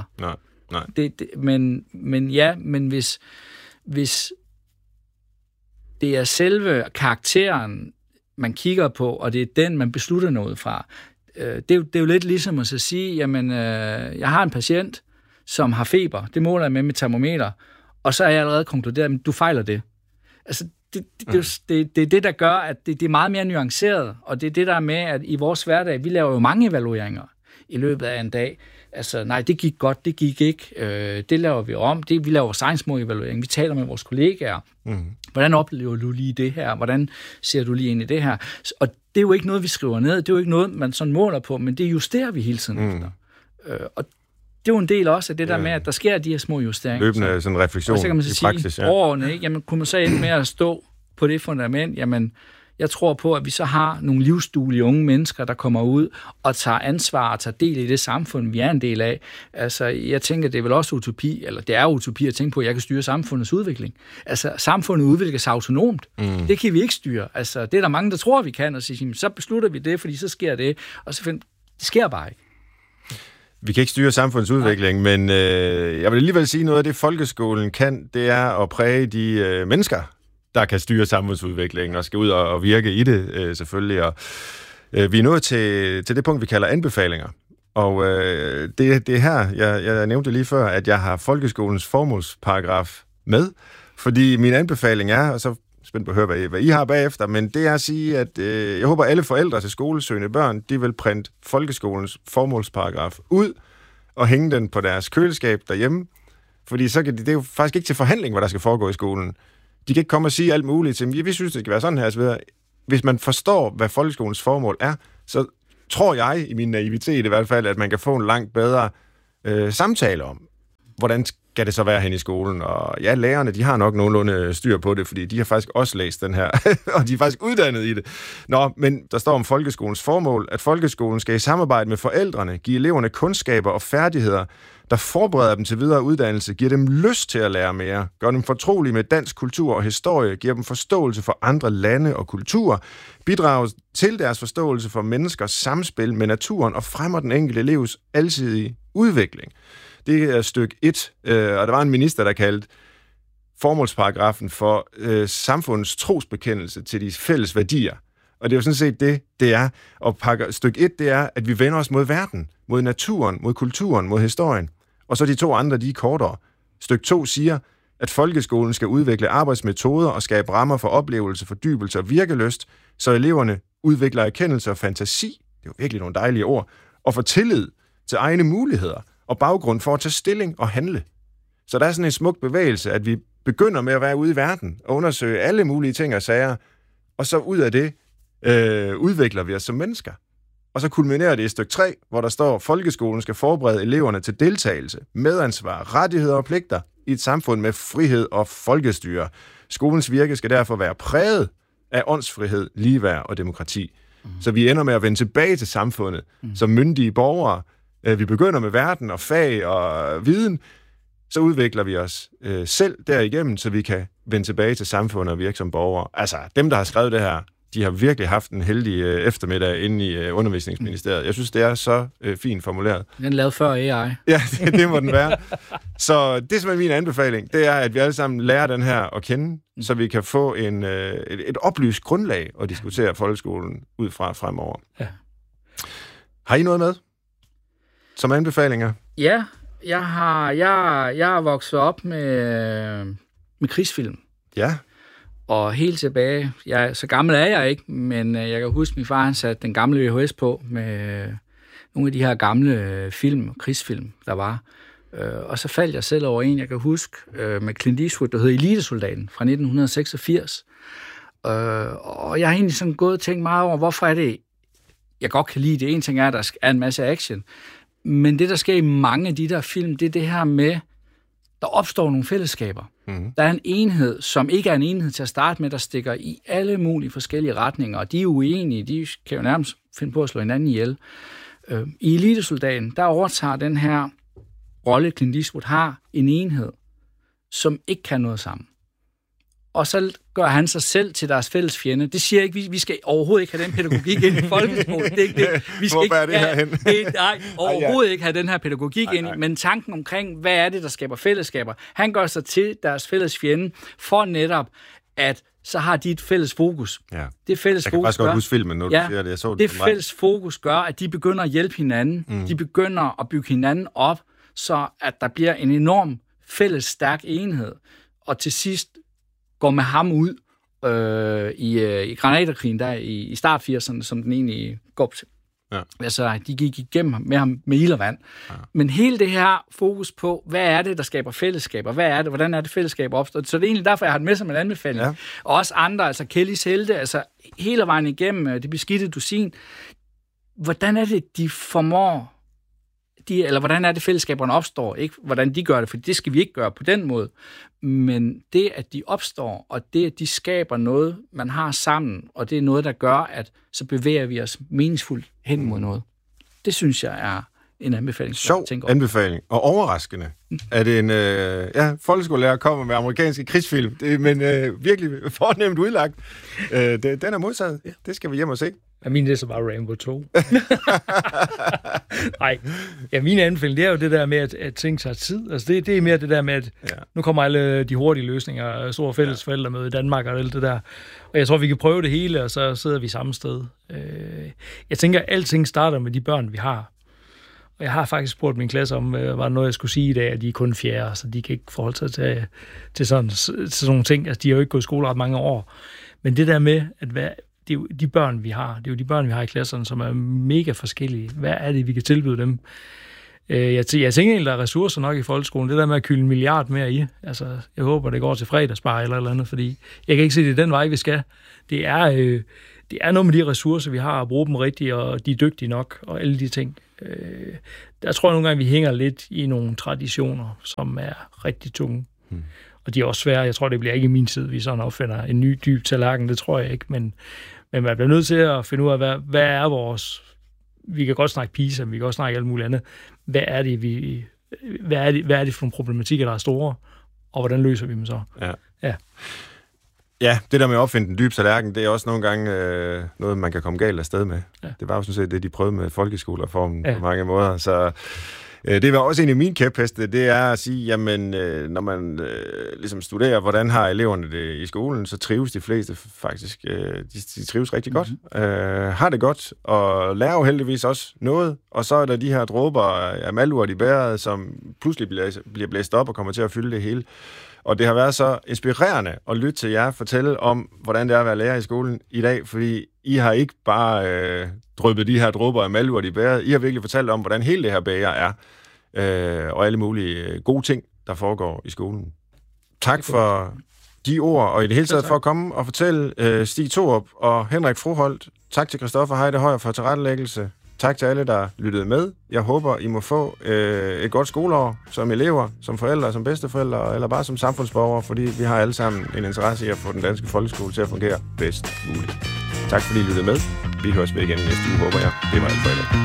Speaker 2: Nej.
Speaker 1: Men hvis det er selve karakteren, man kigger på, og det er den, man beslutter noget fra, det er jo lidt ligesom at så sige, jamen, jeg har en patient, som har feber, det måler jeg med termometer, og så er jeg allerede konkluderet, at du fejler det. Altså, det er det, der gør, at det er meget mere nuanceret, og det er det, der er med, at i vores hverdag, vi laver jo mange evalueringer i løbet af en dag. Altså, nej, det gik godt, det gik ikke, det laver vi om, vi laver vores egen små evaluering, vi taler med vores kollegaer. Hvordan oplever du lige det her? Hvordan ser du lige ind i det her? Og det er jo ikke noget, vi skriver ned, det er jo ikke noget, man sådan måler på, men det justerer vi hele tiden efter. Og det er jo en del også af det der med, at der sker de her små justeringer.
Speaker 2: Løbende sådan refleksion
Speaker 1: og så kan man så
Speaker 2: i
Speaker 1: sige,
Speaker 2: praksis.
Speaker 1: Årene, ikke? Jamen, kunne man så ende med at stå på det fundament? Jamen, jeg tror på, at vi så har nogle livsduelige unge mennesker, der kommer ud og tager ansvar og tager del i det samfund, vi er en del af. Altså, jeg tænker, det er vel også utopi, eller det er utopi at tænke på, at jeg kan styre samfundets udvikling. Altså, samfundet udvikler sig autonomt. Det kan vi ikke styre. Altså, det er der mange, der tror, vi kan, og sige, så beslutter vi det, fordi så sker det, og så finder det sker bare ikke.
Speaker 2: Vi kan ikke styre samfundets udvikling, men jeg vil alligevel sige noget af det, folkeskolen kan, det er at præge de mennesker, der kan styre samfundsudviklingen og skal ud og virke i det, selvfølgelig. Og vi er nået til det punkt, vi kalder anbefalinger. Og det er her, jeg nævnte lige før, at jeg har folkeskolens formålsparagraf med, fordi min anbefaling er, og så spændt på at høre, hvad I har bagefter, men det er at sige, at jeg håber, alle forældre til skolesøgende børn, de vil printe folkeskolens formålsparagraf ud og hænge den på deres køleskab derhjemme, fordi så kan det er jo faktisk ikke til forhandling, hvad der skal foregå i skolen. De kan ikke komme og sige alt muligt til dem. Vi synes, det skal være sådan her. Så hvis man forstår, hvad folkeskolens formål er, så tror jeg, i min naivitet i hvert fald, at man kan få en langt bedre samtale om, hvordan skal det så være hen i skolen. Og ja, lærerne, de har nok nogenlunde styr på det, fordi de har faktisk også læst den her, og de er faktisk uddannet i det. Nå, men der står om folkeskolens formål, at folkeskolen skal i samarbejde med forældrene give eleverne kundskaber og færdigheder, der forbereder dem til videre uddannelse, giver dem lyst til at lære mere, gør dem fortrolige med dansk kultur og historie, giver dem forståelse for andre lande og kulturer, bidrager til deres forståelse for menneskers samspil med naturen og fremmer den enkelte elevs alsidige udvikling. Det er stykke 1, og der var en minister, der kaldte formålsparagrafen for samfundets trosbekendelse til de fælles værdier. Og det er jo sådan set det er. Og stykke 1, det er, at vi vender os mod verden, mod naturen, mod kulturen, mod historien. Og så de 2 andre, de er kortere. Stykke 2 siger, at folkeskolen skal udvikle arbejdsmetoder og skabe rammer for oplevelse, fordybelse og virkelyst, så eleverne udvikler erkendelse og fantasi, det er jo virkelig nogle dejlige ord, og får tillid til egne muligheder og baggrund for at tage stilling og handle. Så der er sådan en smuk bevægelse, at vi begynder med at være ude i verden og undersøge alle mulige ting og sager, og så ud af det udvikler vi os som mennesker. Og så kulminerer det i stykke 3, hvor der står, at folkeskolen skal forberede eleverne til deltagelse, medansvar, rettigheder og pligter i et samfund med frihed og folkestyre. Skolens virke skal derfor være præget af åndsfrihed, ligeværd og demokrati. Så vi ender med at vende tilbage til samfundet som myndige borgere. Vi begynder med verden og fag og viden, så udvikler vi os selv derigennem, så vi kan vende tilbage til samfundet og virke som borgere. Altså, dem, der har skrevet det her, de har virkelig haft en heldig eftermiddag inde i Undervisningsministeriet. Jeg synes, det er så fint formuleret.
Speaker 1: Den er lavet før AI.
Speaker 2: Ja, det må den være. Så det, som er min anbefaling, det er, at vi alle sammen lærer den her at kende, så vi kan få et oplyst grundlag at diskutere folkeskolen ud fra fremover. Ja. Har I noget med som anbefalinger?
Speaker 1: Ja, jeg har vokset op med krigsfilm.
Speaker 2: Ja.
Speaker 1: Og helt tilbage, så gammel er jeg ikke, men jeg kan huske, at min far han satte den gamle VHS på med nogle af de her gamle krigsfilm, der var. Og så faldt jeg selv over en, jeg kan huske, med Clint Eastwood, der hed Elitesoldaten fra 1986. Og jeg har egentlig sådan gået og tænkt meget over, hvorfor er det, jeg godt kan lide det. En ting er, at der er en masse action, men det, der sker i mange af de der film, det er det her med, der opstår nogle fællesskaber. Mm-hmm. Der er en enhed, som ikke er en enhed til at starte med, der stikker i alle mulige forskellige retninger, og de er uenige, de kan jo nærmest finde på at slå hinanden ihjel. I Elitesoldaten, der overtager den her rolle, Clint Eastwood har, en enhed, som ikke kan noget sammen. Og så gør han sig selv til deres fælles fjende. Det siger ikke, vi skal overhovedet ikke have den pædagogik ind i folkeskolen. Det er ikke det. Vi skal
Speaker 2: Hvor er det herhen?
Speaker 1: Nej, overhovedet ikke have den her pædagogik ind i. Men tanken omkring, hvad er det, der skaber fællesskaber? Han gør sig til deres fælles fjende for netop, at så har de et fælles fokus.
Speaker 2: Ja.
Speaker 1: Det fælles
Speaker 2: jeg kan faktisk godt huske filmen, når du siger det. Jeg så
Speaker 1: det fælles fokus gør, at de begynder at hjælpe hinanden. De begynder at bygge hinanden op, så at der bliver en enorm fælles stærk enhed. Og til sidst går med ham ud i granaterkrigen der i start 80'erne, som den egentlig går til. Ja. Altså, de gik igennem med ham med ild og vand. Ja. Men hele det her fokus på, hvad er det, der skaber fællesskaber? Hvad er det? Hvordan er det fællesskab opstået? Så det er egentlig derfor, jeg har det med som en anbefaling. Ja. Og også andre, altså Kellys helte, altså hele vejen igennem det beskidte dusin. Hvordan er det, de formår eller hvordan er det, fællesskaberne opstår? Ikke hvordan de gør det, for det skal vi ikke gøre på den måde. Men det, at de opstår, og det, at de skaber noget, man har sammen, og det er noget, der gør, at så bevæger vi os meningsfuldt hen mod noget. Det synes jeg er en anbefaling.
Speaker 2: Sjov anbefaling, og overraskende. At en folkeskolelærer kommer med amerikanske krigsfilm, men virkelig fornemt udlagt. Den er modtaget. Ja. Det skal vi hjem og se.
Speaker 3: Ja, min det er så bare Rainbow 2. Nej, min anbefaling, det er jo det der med, at ting tager tid. Altså det er mere det der med, at nu kommer alle de hurtige løsninger, store fælles forældremøde i Danmark og alt det der. Og jeg tror, vi kan prøve det hele, og så sidder vi samme sted. Jeg tænker, at alting starter med de børn, vi har. Og jeg har faktisk spurgt min klasse om, var der noget, jeg skulle sige i dag, at de er kun fjerde, så de kan ikke forholde sig til sådan nogle ting. Altså, de har jo ikke gået i skole ret mange år. Men det der med, at det er jo de børn, vi har. Det er jo de børn, vi har i klasserne, som er mega forskellige. Hvad er det, vi kan tilbyde dem? Jeg tænker egentlig, der er ressourcer nok i folkeskolen. Det der med at kylde 1 milliard mere i. Altså, jeg håber, det går til fredagsbar eller andet, fordi jeg kan ikke se, det er den vej, vi skal. Det er noget med de ressourcer, vi har, at bruge dem rigtigt, og de er dygtige nok, og alle de ting. Der tror jeg nogle gange, vi hænger lidt i nogle traditioner, som er rigtig tunge. Og de er også svære. Jeg tror, det bliver ikke i min tid, vi sådan opfinder en ny dyb tallerken. Det tror jeg ikke, men man bliver nødt til at finde ud af, hvad er vores... Vi kan godt snakke PISA, vi kan også snakke alt muligt andet. Hvad er det for nogle problematikker, der er store, og hvordan løser vi dem så?
Speaker 2: Ja, det der med at opfinde den dybe tallerken, det er også nogle gange noget, man kan komme galt afsted med. Ja. Det var jo sådan set det, de prøvede med folkeskolereformen på mange måder. Så det var også en af mine kæpheste, det er at sige, jamen, når man ligesom studerer, hvordan har eleverne det i skolen, så trives de fleste faktisk. De trives rigtig godt, har det godt, og lærer jo heldigvis også noget. Og så er der de her dråber af malurt i bæret, som pludselig bliver blæst op og kommer til at fylde det hele. Og det har været så inspirerende at lytte til jer fortælle om, hvordan det er at være lærer i skolen i dag, fordi I har ikke bare dryppet de her dråber af malurt i bæret. I har virkelig fortalt om, hvordan hele det her bæger er, og alle mulige gode ting, der foregår i skolen. Tak for de ord, og i det hele taget for at komme og fortælle Stig Thorup og Henrik Froholt. Tak til Christoffer Heide Højer for tilrettelæggelse. Tak til alle, der lyttede med. Jeg håber, I må få et godt skoleår som elever, som forældre, som bedsteforældre, eller bare som samfundsborgere, fordi vi har alle sammen en interesse i at få den danske folkeskole til at fungere bedst muligt. Tak fordi I lyttede med. Vi høres ved igen næste uge, håber jeg. Det var alt for i dag.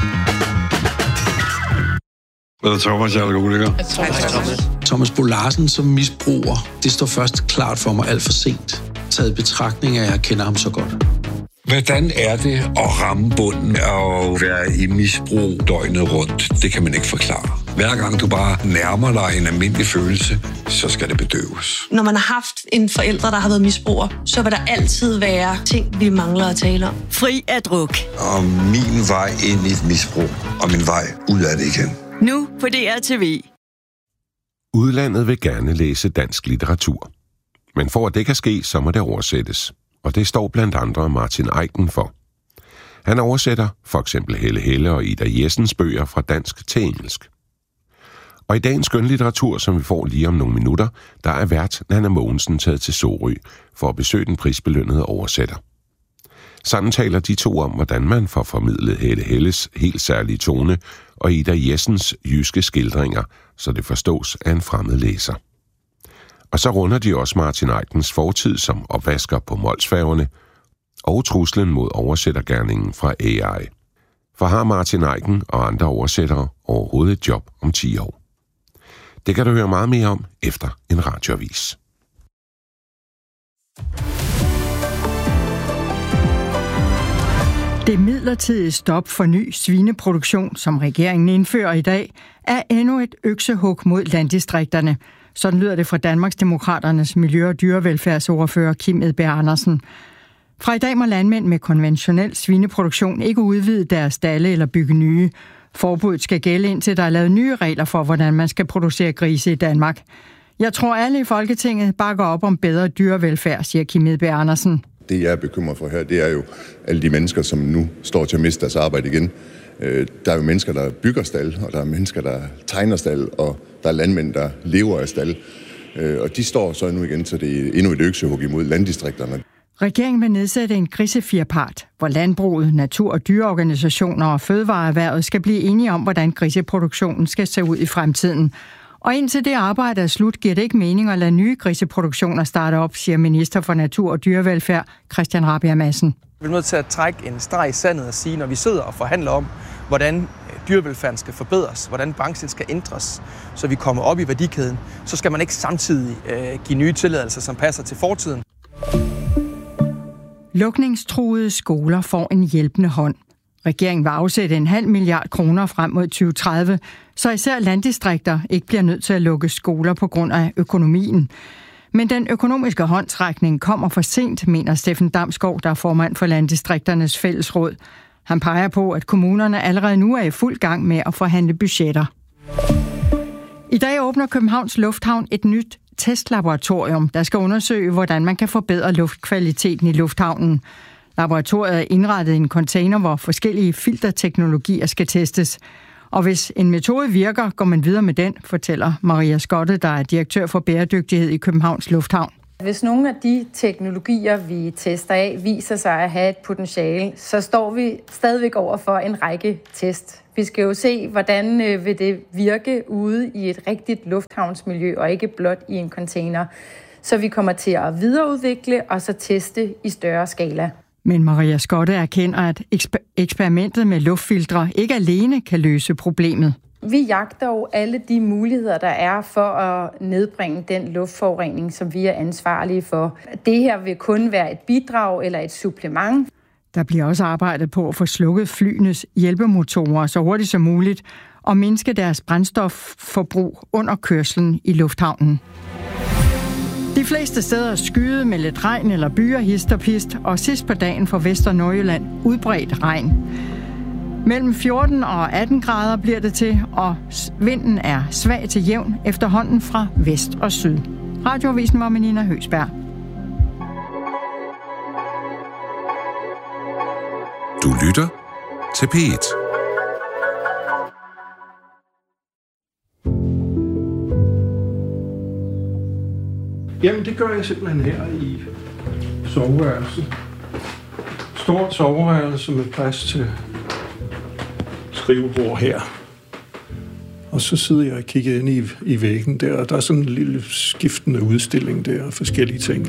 Speaker 4: Hvad er Thomas, jeg er alkoholiker?
Speaker 5: Thomas Bo Larsen som misbruger, det står først klart for mig alt for sent. Taget betragtning af, at jeg kender ham så godt.
Speaker 4: Hvordan er det at ramme bunden og være i misbrug døgnet rundt? Det kan man ikke forklare. Hver gang du bare nærmer dig en almindelig følelse, så skal det bedøves.
Speaker 6: Når man har haft en forælder, der har været misbruger, så vil der altid være ting, vi mangler at tale om.
Speaker 7: Fri af druk.
Speaker 4: Og min vej ind i et misbrug, og min vej ud af det igen.
Speaker 7: Nu på DRTV.
Speaker 8: Udlandet vil gerne læse dansk litteratur. Men for at det kan ske, så må det oversættes. Og det står blandt andre Martin Eichen for. Han oversætter for eksempel Helle Helle og Ida Jessens bøger fra dansk til engelsk. Og i dagens skønlitteratur, som vi får lige om nogle minutter, der er vært Nanna Mogensen taget til Sorø for at besøge den prisbelønnede oversætter. Sammen taler de to om, hvordan man får formidlet Helle Helles helt særlige tone og Ida Jessens jyske skildringer, så det forstås af en fremmed læser. Og så runder de også Martin Eichens fortid som opvasker på Molsfærgerne og truslen mod oversættergerningen fra AI. For har Martin Eichen og andre oversættere overhovedet et job om 10 år? Det kan du høre meget mere om efter en radioavis.
Speaker 9: Det midlertidige stop for ny svineproduktion, som regeringen indfører i dag, er endnu et øksehug mod landdistrikterne. Sådan lyder det fra Danmarksdemokraternes miljø- og dyrevelfærdsordfører Kim Edberg Andersen. Fra i dag må landmænd med konventionel svineproduktion ikke udvide deres stalde eller bygge nye. Forbuddet skal gælde indtil der er lavet nye regler for, hvordan man skal producere grise i Danmark. Jeg tror, alle i Folketinget bakker op om bedre dyrevelfærd, siger Kim Edberg Andersen.
Speaker 10: Det, jeg er bekymret for her, det er jo alle de mennesker, som nu står til at miste deres arbejde igen. Der er jo mennesker, der bygger stald, og der er mennesker, der tegner stald, og der er landmænd, der lever af stald. Og de står så nu igen, så det er endnu et øksehug imod landdistrikterne.
Speaker 9: Regeringen vil nedsætte en grisefirpart, hvor landbruget, natur- og dyreorganisationer og fødevareerhvervet skal blive enige om, hvordan griseproduktionen skal se ud i fremtiden. Og indtil det arbejde er slut, giver det ikke mening at lade nye griseproduktioner starte op, siger minister for natur- og dyrevelfærd Christian Rabjerg Madsen.
Speaker 11: Vi er nødt til at trække en streg i sandet og sige, når vi sidder og forhandler om, hvordan dyrevelfærden skal forbedres, hvordan branchen skal ændres, så vi kommer op i værdikæden, så skal man ikke samtidig give nye tilladelser, som passer til fortiden.
Speaker 9: Lukningstruede skoler får en hjælpende hånd. Regeringen vil afsætte 0,5 milliard kroner frem mod 2030, så især landdistrikter ikke bliver nødt til at lukke skoler på grund af økonomien. Men den økonomiske håndtrækning kommer for sent, mener Steffen Damsgaard, der er formand for Landdistrikternes Fællesråd. Han peger på, at kommunerne allerede nu er i fuld gang med at forhandle budgetter. I dag åbner Københavns Lufthavn et nyt testlaboratorium, der skal undersøge, hvordan man kan forbedre luftkvaliteten i lufthavnen. Laboratoriet er indrettet i en container, hvor forskellige filterteknologier skal testes. Og hvis en metode virker, går man videre med den, fortæller Maria Skotte, der er direktør for bæredygtighed i Københavns Lufthavn.
Speaker 12: Hvis nogle af de teknologier, vi tester af, viser sig at have et potentiale, så står vi stadigvæk over for en række test. Vi skal jo se, hvordan vil det virke ude i et rigtigt lufthavnsmiljø, og ikke blot i en container. Så vi kommer til at videreudvikle og så teste i større skala.
Speaker 9: Men Maria Skotte erkender, at eksperimentet med luftfiltre ikke alene kan løse problemet.
Speaker 12: Vi jagter jo alle de muligheder, der er for at nedbringe den luftforurening, som vi er ansvarlige for. Det her vil kun være et bidrag eller et supplement.
Speaker 9: Der bliver også arbejdet på at få slukket flyenes hjælpemotorer så hurtigt som muligt og mindske deres brændstofforbrug under kørslen i lufthavnen. De fleste steder er skyet med lidt regn eller byer hist og pist, og sidst på dagen for Vest- og Nordjylland udbredt regn. Mellem 14 og 18 grader bliver det til, og vinden er svag til jævn efterhånden fra vest og syd. Radioavisen var med Nina Høgsberg.
Speaker 8: Du lytter til P1.
Speaker 13: Jamen, det gør jeg simpelthen her i soveværelset. Stort soveværelse med plads til skrivebord her. Og så sidder jeg og kigger ind i væggen der, og der er sådan en lille skiftende udstilling der og forskellige ting.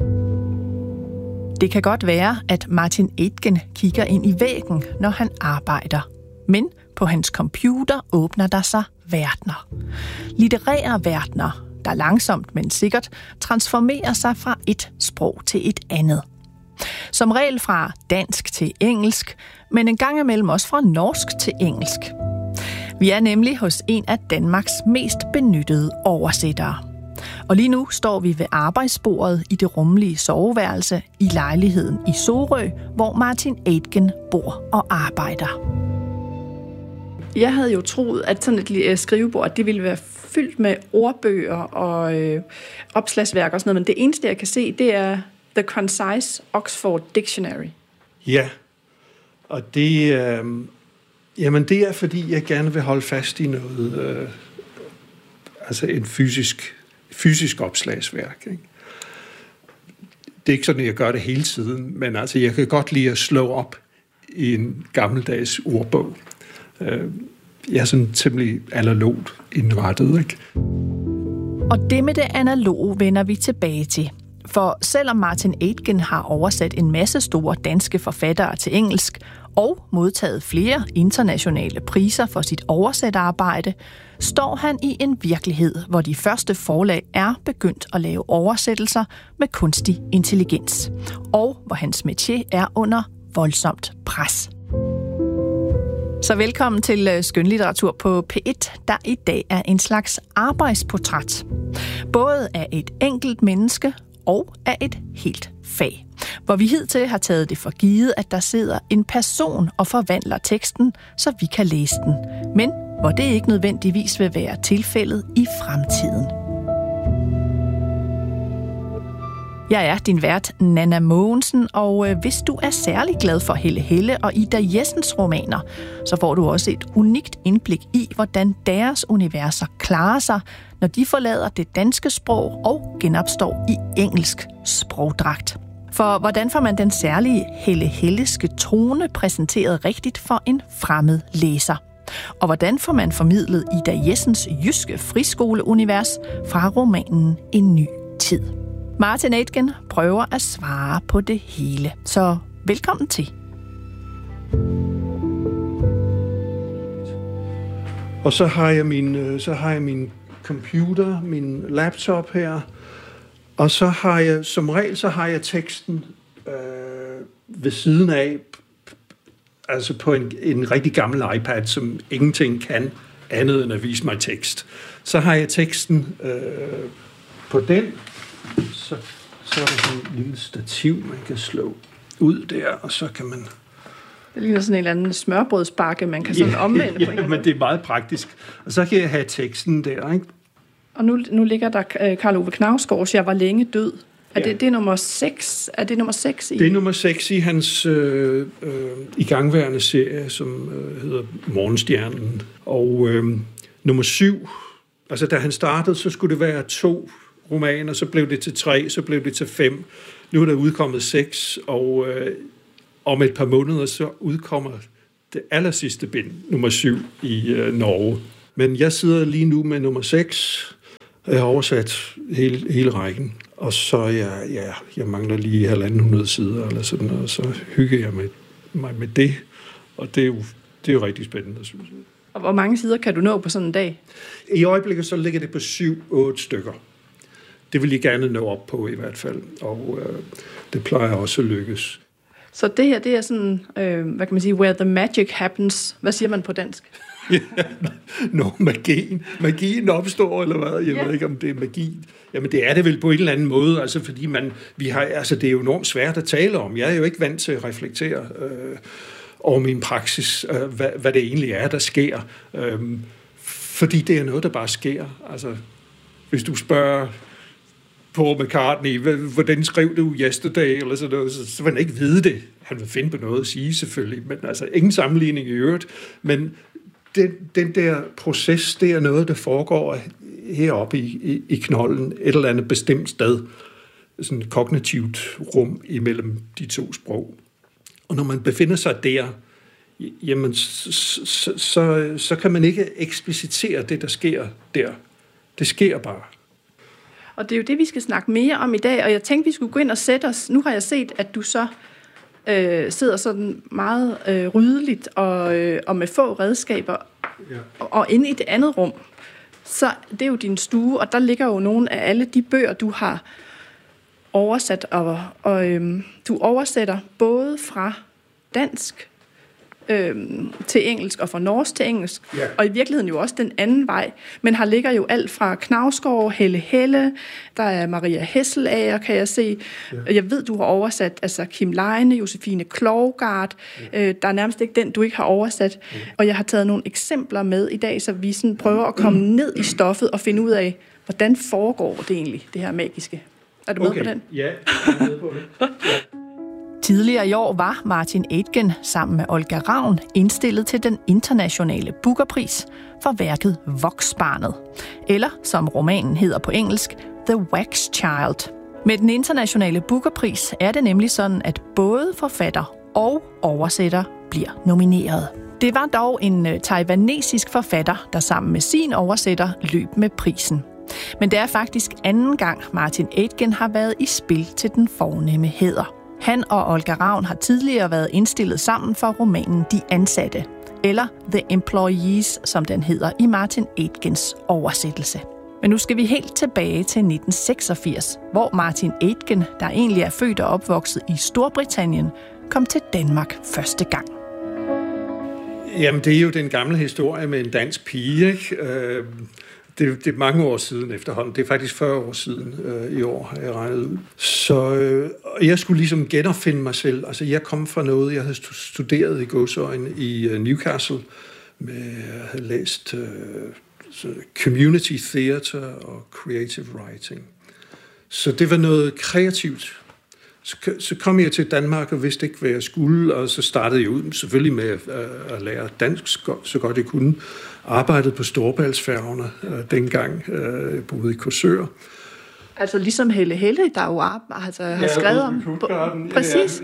Speaker 14: Det kan godt være, at Martin Aitken kigger ind i væggen, når han arbejder. Men på hans computer åbner der sig verdener. Litterære verdener, der langsomt, men sikkert transformerer sig fra et sprog til et andet. Som regel fra dansk til engelsk, men en gang imellem også fra norsk til engelsk. Vi er nemlig hos en af Danmarks mest benyttede oversættere. Og lige nu står vi ved arbejdsbordet i det rummelige soveværelse i lejligheden i Sorø, hvor Martin Aitken bor og arbejder.
Speaker 15: Jeg havde jo troet, at sådan et skrivebord, det ville være fyldt med ordbøger og opslagsværk og sådan noget, men det eneste, jeg kan se, det er The Concise Oxford Dictionary.
Speaker 13: Ja, og det er, fordi jeg gerne vil holde fast i noget, altså en fysisk opslagsværk. Ikke? Det er ikke sådan, at jeg gør det hele tiden, men altså, jeg kan godt lide at slå op i en gammeldags ordbog. Jeg er sådan temmelig analogt indrettet, ikke?
Speaker 14: Og det med det analoge vender vi tilbage til. For selvom Martin Aitken har oversat en masse store danske forfattere til engelsk og modtaget flere internationale priser for sit oversætterarbejde, står han i en virkelighed, hvor de første forlag er begyndt at lave oversættelser med kunstig intelligens, og hvor hans métier er under voldsomt pres. Så velkommen til Skønlitteratur på P1, der i dag er en slags arbejdsportræt. Både af et enkelt menneske og af et helt fag. Hvor vi hidtil har taget det for givet, at der sidder en person og forvandler teksten, så vi kan læse den. Men hvor det ikke nødvendigvis vil være tilfældet i fremtiden. Jeg er din vært, Nanna Mogensen, og hvis du er særlig glad for Helle Helle og Ida Jessens romaner, så får du også et unikt indblik i, hvordan deres universer klarer sig, når de forlader det danske sprog og genopstår i engelsk sprogdragt. For hvordan får man den særlige Helle Helleske tone præsenteret rigtigt for en fremmed læser? Og hvordan får man formidlet Ida Jessens jyske friskoleunivers fra romanen En ny tid? Martin Aitken prøver at svare på det hele. Så velkommen til.
Speaker 13: Og så har jeg min computer, min laptop her, og så har jeg som regel teksten ved siden af, altså på en rigtig gammel iPad, som ingenting kan andet end at vise mig tekst. Så har jeg teksten på den. Så er der sådan en lille stativ, man kan slå ud der, og så kan man...
Speaker 15: Det ligner sådan en eller anden smørbrødsbakke, man kan sådan omvende på.
Speaker 13: Ja, men det er meget praktisk. Og så kan jeg have teksten der, ikke?
Speaker 15: Og nu ligger der Karl Ove Knausgårds Jeg var længe død. Det er nummer 6? Er det nummer 6 i?
Speaker 13: Det er nummer 6 i hans igangværende serie, som hedder Morgenstjernen. Og nummer 7, altså da han startede, så skulle det være 2 romaner, så blev det til 3, så blev det til 5. Nu er der udkommet 6, og om et par måneder, så udkommer det allersidste bind, nummer 7, i Norge. Men jeg sidder lige nu med nummer 6. Jeg har oversat hele rækken, og så jeg mangler lige 150 sider, eller sådan, og så hygger jeg mig med det, og det er jo rigtig spændende, synes jeg.
Speaker 15: Og hvor mange sider kan du nå på sådan en dag?
Speaker 13: I øjeblikket så ligger det på 7-8 stykker. Det vil jeg gerne nå op på i hvert fald, og det plejer også at lykkes.
Speaker 15: Så det her, det er sådan, hvad kan man sige, where the magic happens. Hvad siger man på dansk?
Speaker 13: Magien opstår, eller hvad? Jeg ved ikke, om det er magi. Jamen, det er det vel på en eller anden måde, altså, fordi det er jo enormt svært at tale om. Jeg er jo ikke vant til at reflektere over min praksis, hvad det egentlig er, der sker. Fordi det er noget, der bare sker. Altså, hvis du spørger Paul McCartney, hvordan skrev du Yesterday, eller sådan noget, så vil han ikke vide det. Han vil finde på noget at sige, selvfølgelig, men altså ingen sammenligning i øvrigt. Men den der proces, det er noget, der foregår heroppe i knolden, et eller andet bestemt sted, sådan et kognitivt rum imellem de 2 sprog. Og når man befinder sig der, jamen, så kan man ikke eksplicitere det, der sker der. Det sker bare.
Speaker 15: Og det er jo det, vi skal snakke mere om i dag, og jeg tænkte, vi skulle gå ind og sætte os. Nu har jeg set, at du så sidder sådan meget ryddeligt og med få redskaber, og inde i det andet rum, så det er jo din stue, og der ligger jo nogle af alle de bøger, du har oversat, og du oversætter både fra dansk til engelsk og fra norsk til engelsk, og i virkeligheden jo også den anden vej, men her ligger jo alt fra Knausgård, Helle, der er Maria Hesselager, kan jeg se. Jeg ved, du har oversat altså Kim Leine, Josefine Klougart, der er nærmest ikke den, du ikke har oversat, og jeg har taget nogle eksempler med i dag, så vi sådan prøver at komme ned i stoffet og finde ud af, hvordan foregår det egentlig, det her magiske. Er du med på den?
Speaker 13: Ja, jeg er med på det.
Speaker 14: Tidligere i år var Martin Aitken sammen med Olga Ravn indstillet til den internationale Booker-pris for værket Voksbarnet, eller som romanen hedder på engelsk, The Wax Child. Med den internationale Booker-pris er det nemlig sådan, at både forfatter og oversætter bliver nomineret. Det var dog en taiwanesisk forfatter, der sammen med sin oversætter løb med prisen. Men det er faktisk anden gang, Martin Aitken har været i spil til den fornemme hæder. Han og Olga Ravn har tidligere været indstillet sammen for romanen De Ansatte, eller The Employees, som den hedder i Martin Aitkens oversættelse. Men nu skal vi helt tilbage til 1986, hvor Martin Aitken, der egentlig er født og opvokset i Storbritannien, kom til Danmark første gang.
Speaker 13: Jamen, det er jo den gamle historie med en dansk pige, ikke? Det er mange år siden efterhånden. Det er faktisk 40 år siden i år, har jeg regnet ud. Så jeg skulle ligesom genopfinde mig selv. Altså, jeg kom fra noget, jeg havde studeret i godsøjne i Newcastle. Jeg havde læst community theater og creative writing. Så det var noget kreativt. Så kom jeg til Danmark og vidste ikke, hvad jeg skulle, og så startede jeg ud selvfølgelig med at lære dansk så godt jeg kunne. Arbejdede på Storebæltsfærgerne dengang, boede i Korsør.
Speaker 15: Altså ligesom Helle, der jo har skrevet om. Præcis.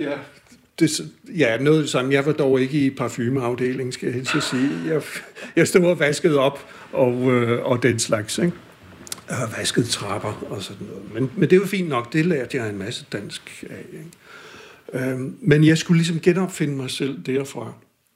Speaker 13: Ja, noget det samme. Jeg var dog ikke i parfumeafdelingen, skal jeg helst sige. Jeg stod og vaskede op og den slags, ikke? Jeg har vasket trapper og sådan noget. Men det var fint nok, det lærte jeg en masse dansk af. Ikke? Men jeg skulle ligesom genopfinde mig selv derfra.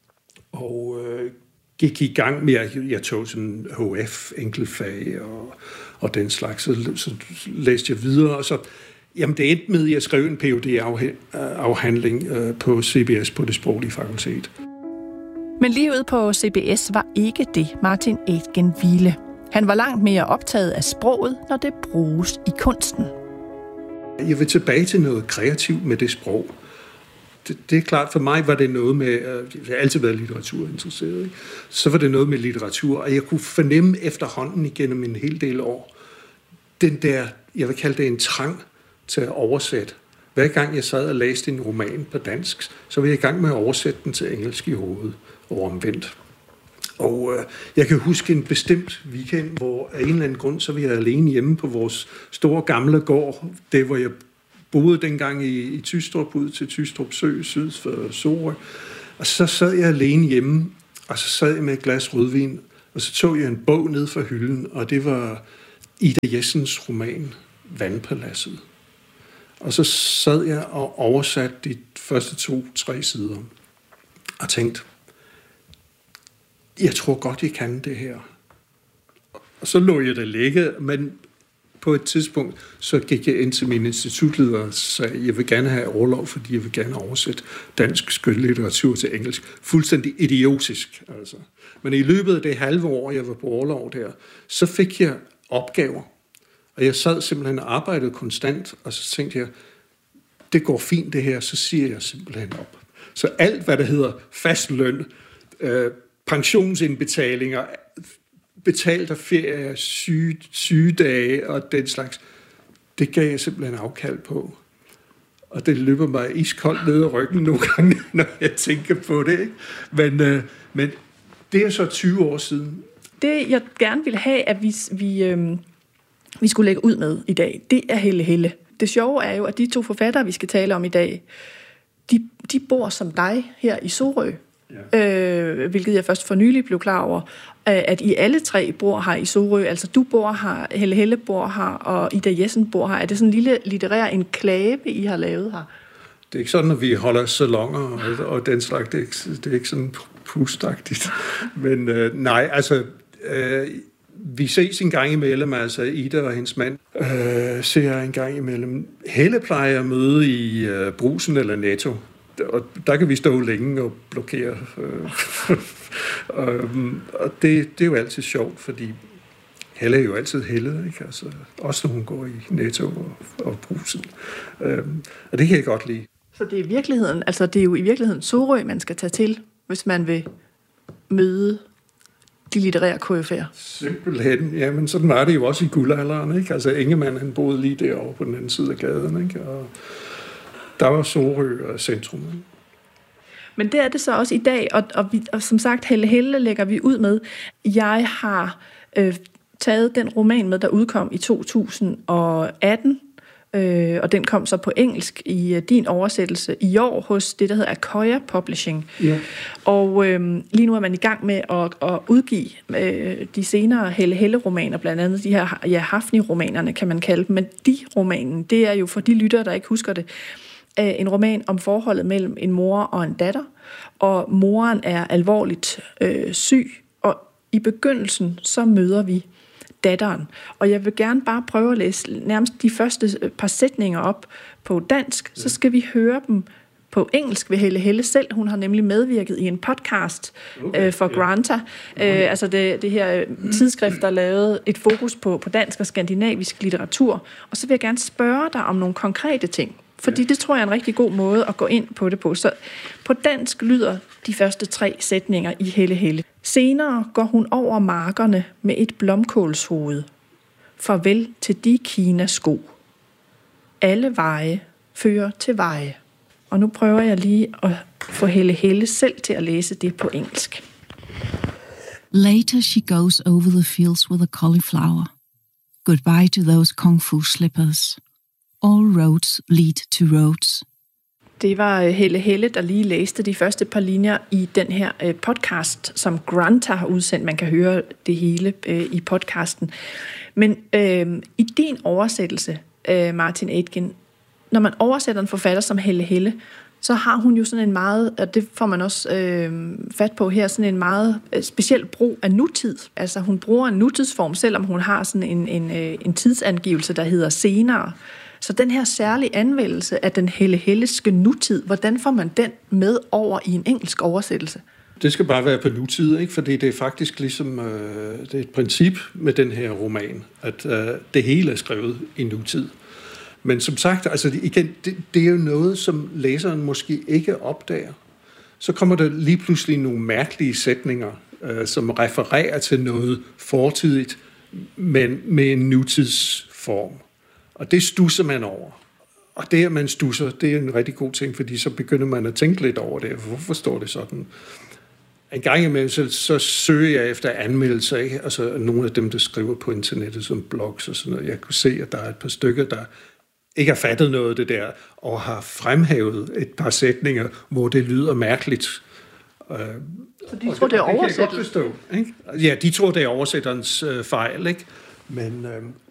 Speaker 13: Og gik i gang med, jeg tog sådan HF, enkeltfag og den slags. Så læste jeg videre, og så jamen det endte med, at jeg skrev en PhD-afhandling på CBS på det sproglige fakultet.
Speaker 14: Men livet på CBS var ikke det, Martin Aitken ville. Han var langt mere optaget af sproget, når det bruges i kunsten.
Speaker 13: Jeg vil tilbage til noget kreativt med det sprog. det er klart, for mig var det noget med, jeg har altid været litteraturinteresseret, ikke? Så var det noget med litteratur, og jeg kunne fornemme efterhånden igennem en hel del år, den der, jeg vil kalde det en trang til at oversætte. Hver gang jeg sad og læste en roman på dansk, så var jeg i gang med at oversætte den til engelsk i hovedet, og omvendt. Og jeg kan huske en bestemt weekend, hvor af en eller anden grund, så var jeg alene hjemme på vores store gamle gård, det hvor jeg boede dengang i Tystrup, ud til Tystrup Sø, syd for Sorø. Og så sad jeg alene hjemme, og så sad jeg med et glas rødvin, og så tog jeg en bog ned fra hylden, og det var Ida Jessens roman, Vandpaladset. Og så sad jeg og oversatte de første 2-3 sider, og tænkte, jeg tror godt, jeg kan det her. Og så lå jeg der ligge, men på et tidspunkt, så gik jeg ind til min institutleder og sagde, jeg vil gerne have orlov, fordi jeg vil gerne oversætte dansk skønlitteratur til engelsk. Fuldstændig idiotisk, altså. Men i løbet af det halve år, jeg var på orlov der, så fik jeg opgaver. Og jeg sad simpelthen og arbejdede konstant, og så tænkte jeg, det går fint det her, så siger jeg simpelthen op. Så alt, hvad der hedder fastløn, pensionsindbetalinger, betalt af ferie, sygedage og den slags, det gav jeg simpelthen afkald på. Og det løber mig iskoldt ned ad ryggen nogle gange, når jeg tænker på det. Ikke? Men det er så 20 år siden.
Speaker 15: Det, jeg gerne ville have, at vi skulle lægge ud med i dag, det er Helle Helle. Det sjove er jo, at de 2 forfattere, vi skal tale om i dag, de bor som dig her i Sorø. Ja. Hvilket jeg først for nylig blev klar over, at I alle 3 bor her i Sorø. Altså du bor her, Helle Helle bor her, og Ida Jessen bor her. Er det sådan en lille litterær enklave, I har lavet her?
Speaker 13: Det er ikke sådan, at vi holder salonger og den slags. Det er ikke sådan pustagtigt. Men nej, altså... vi ses en gang imellem, altså Ida og hendes mand ser en gang imellem. Helle plejer at møde i Brugsen eller Netto. Og der kan vi stå længe og blokere. Og det er jo altid sjovt, fordi Helle er jo altid Helle, ikke? Altså, også når hun går i Netto og Brugsen. Og det kan jeg godt lide.
Speaker 15: Så det er virkeligheden, altså det er jo i virkeligheden Sorø, man skal tage til, hvis man vil møde de litterære KF'er.
Speaker 13: Simpelthen, ja, men sådan var det jo også i guldalderen, ikke? Altså Ingemann, han boede lige derovre på den anden side af gaden, ikke? Og der var Sorø og centrum. Ikke?
Speaker 15: Men det er det så også i dag, og som sagt, Helle Helle lægger vi ud med. Jeg har taget den roman med, der udkom i 2018, og den kom så på engelsk i din oversættelse i år hos det, der hedder Acquire Publishing. Ja. Og lige nu er man i gang med at udgive de senere Helle Helle-romaner, blandt andet de her Hafni-romanerne, kan man kalde dem. Men de romanen, det er jo for de lyttere, der ikke husker det, en roman om forholdet mellem en mor og en datter, og moren er alvorligt syg, og i begyndelsen så møder vi datteren. Og jeg vil gerne bare prøve at læse nærmest de første par sætninger op på dansk, så skal vi høre dem på engelsk ved Helle Helle selv. Hun har nemlig medvirket i en podcast for Granta, altså det her tidsskrift, der lavede et fokus på dansk og skandinavisk litteratur. Og så vil jeg gerne spørge dig om nogle konkrete ting, fordi det tror jeg er en rigtig god måde at gå ind på det på. Så på dansk lyder de første 3 sætninger i Helle Helle. Senere går hun over markerne med et blomkålshoved. Farvel til de Kina-sko. Alle veje fører til veje. Og nu prøver jeg lige at få Helle Helle selv til at læse det på engelsk.
Speaker 16: Later she goes over the fields with a cauliflower. Goodbye to those kung fu slippers. All roads lead to Rhodes.
Speaker 15: Det var Helle Helle, der lige læste de første par linjer i den her podcast, som Granta har udsendt. Man kan høre det hele i podcasten. Men i din oversættelse, Martin Aitken, når man oversætter en forfatter som Helle Helle, så har hun jo sådan en meget, og det får man også fat på her, sådan en meget speciel brug af nutid. Altså hun bruger en nutidsform, selvom hun har sådan en tidsangivelse, der hedder senere. Så den her særlige anvendelse af den Helle Helleske nutid, hvordan får man den med over i en engelsk oversættelse?
Speaker 13: Det skal bare være på nutid, ikke? Fordi det er faktisk ligesom det er et princip med den her roman, at det hele er skrevet i nutid. Men som sagt, altså igen, det er jo noget, som læseren måske ikke opdager. Så kommer der lige pludselig nogle mærkelige sætninger, som refererer til noget fortidigt, men med en nutidsform. Og det stusser man over. Og det, at man stusser, det er en rigtig god ting, fordi så begynder man at tænke lidt over det. Hvorfor står det sådan? En gang imellem, så søger jeg efter anmeldelser, ikke? Altså nogle af dem, der skriver på internettet som blogs og sådan noget. Jeg kunne se, at der er et par stykker, der ikke har fattet noget af det der, og har fremhævet et par sætninger, hvor det lyder mærkeligt.
Speaker 15: Så de tror, det er oversættelse?
Speaker 13: Ja, de tror, det er oversætterens fejl, ikke? Men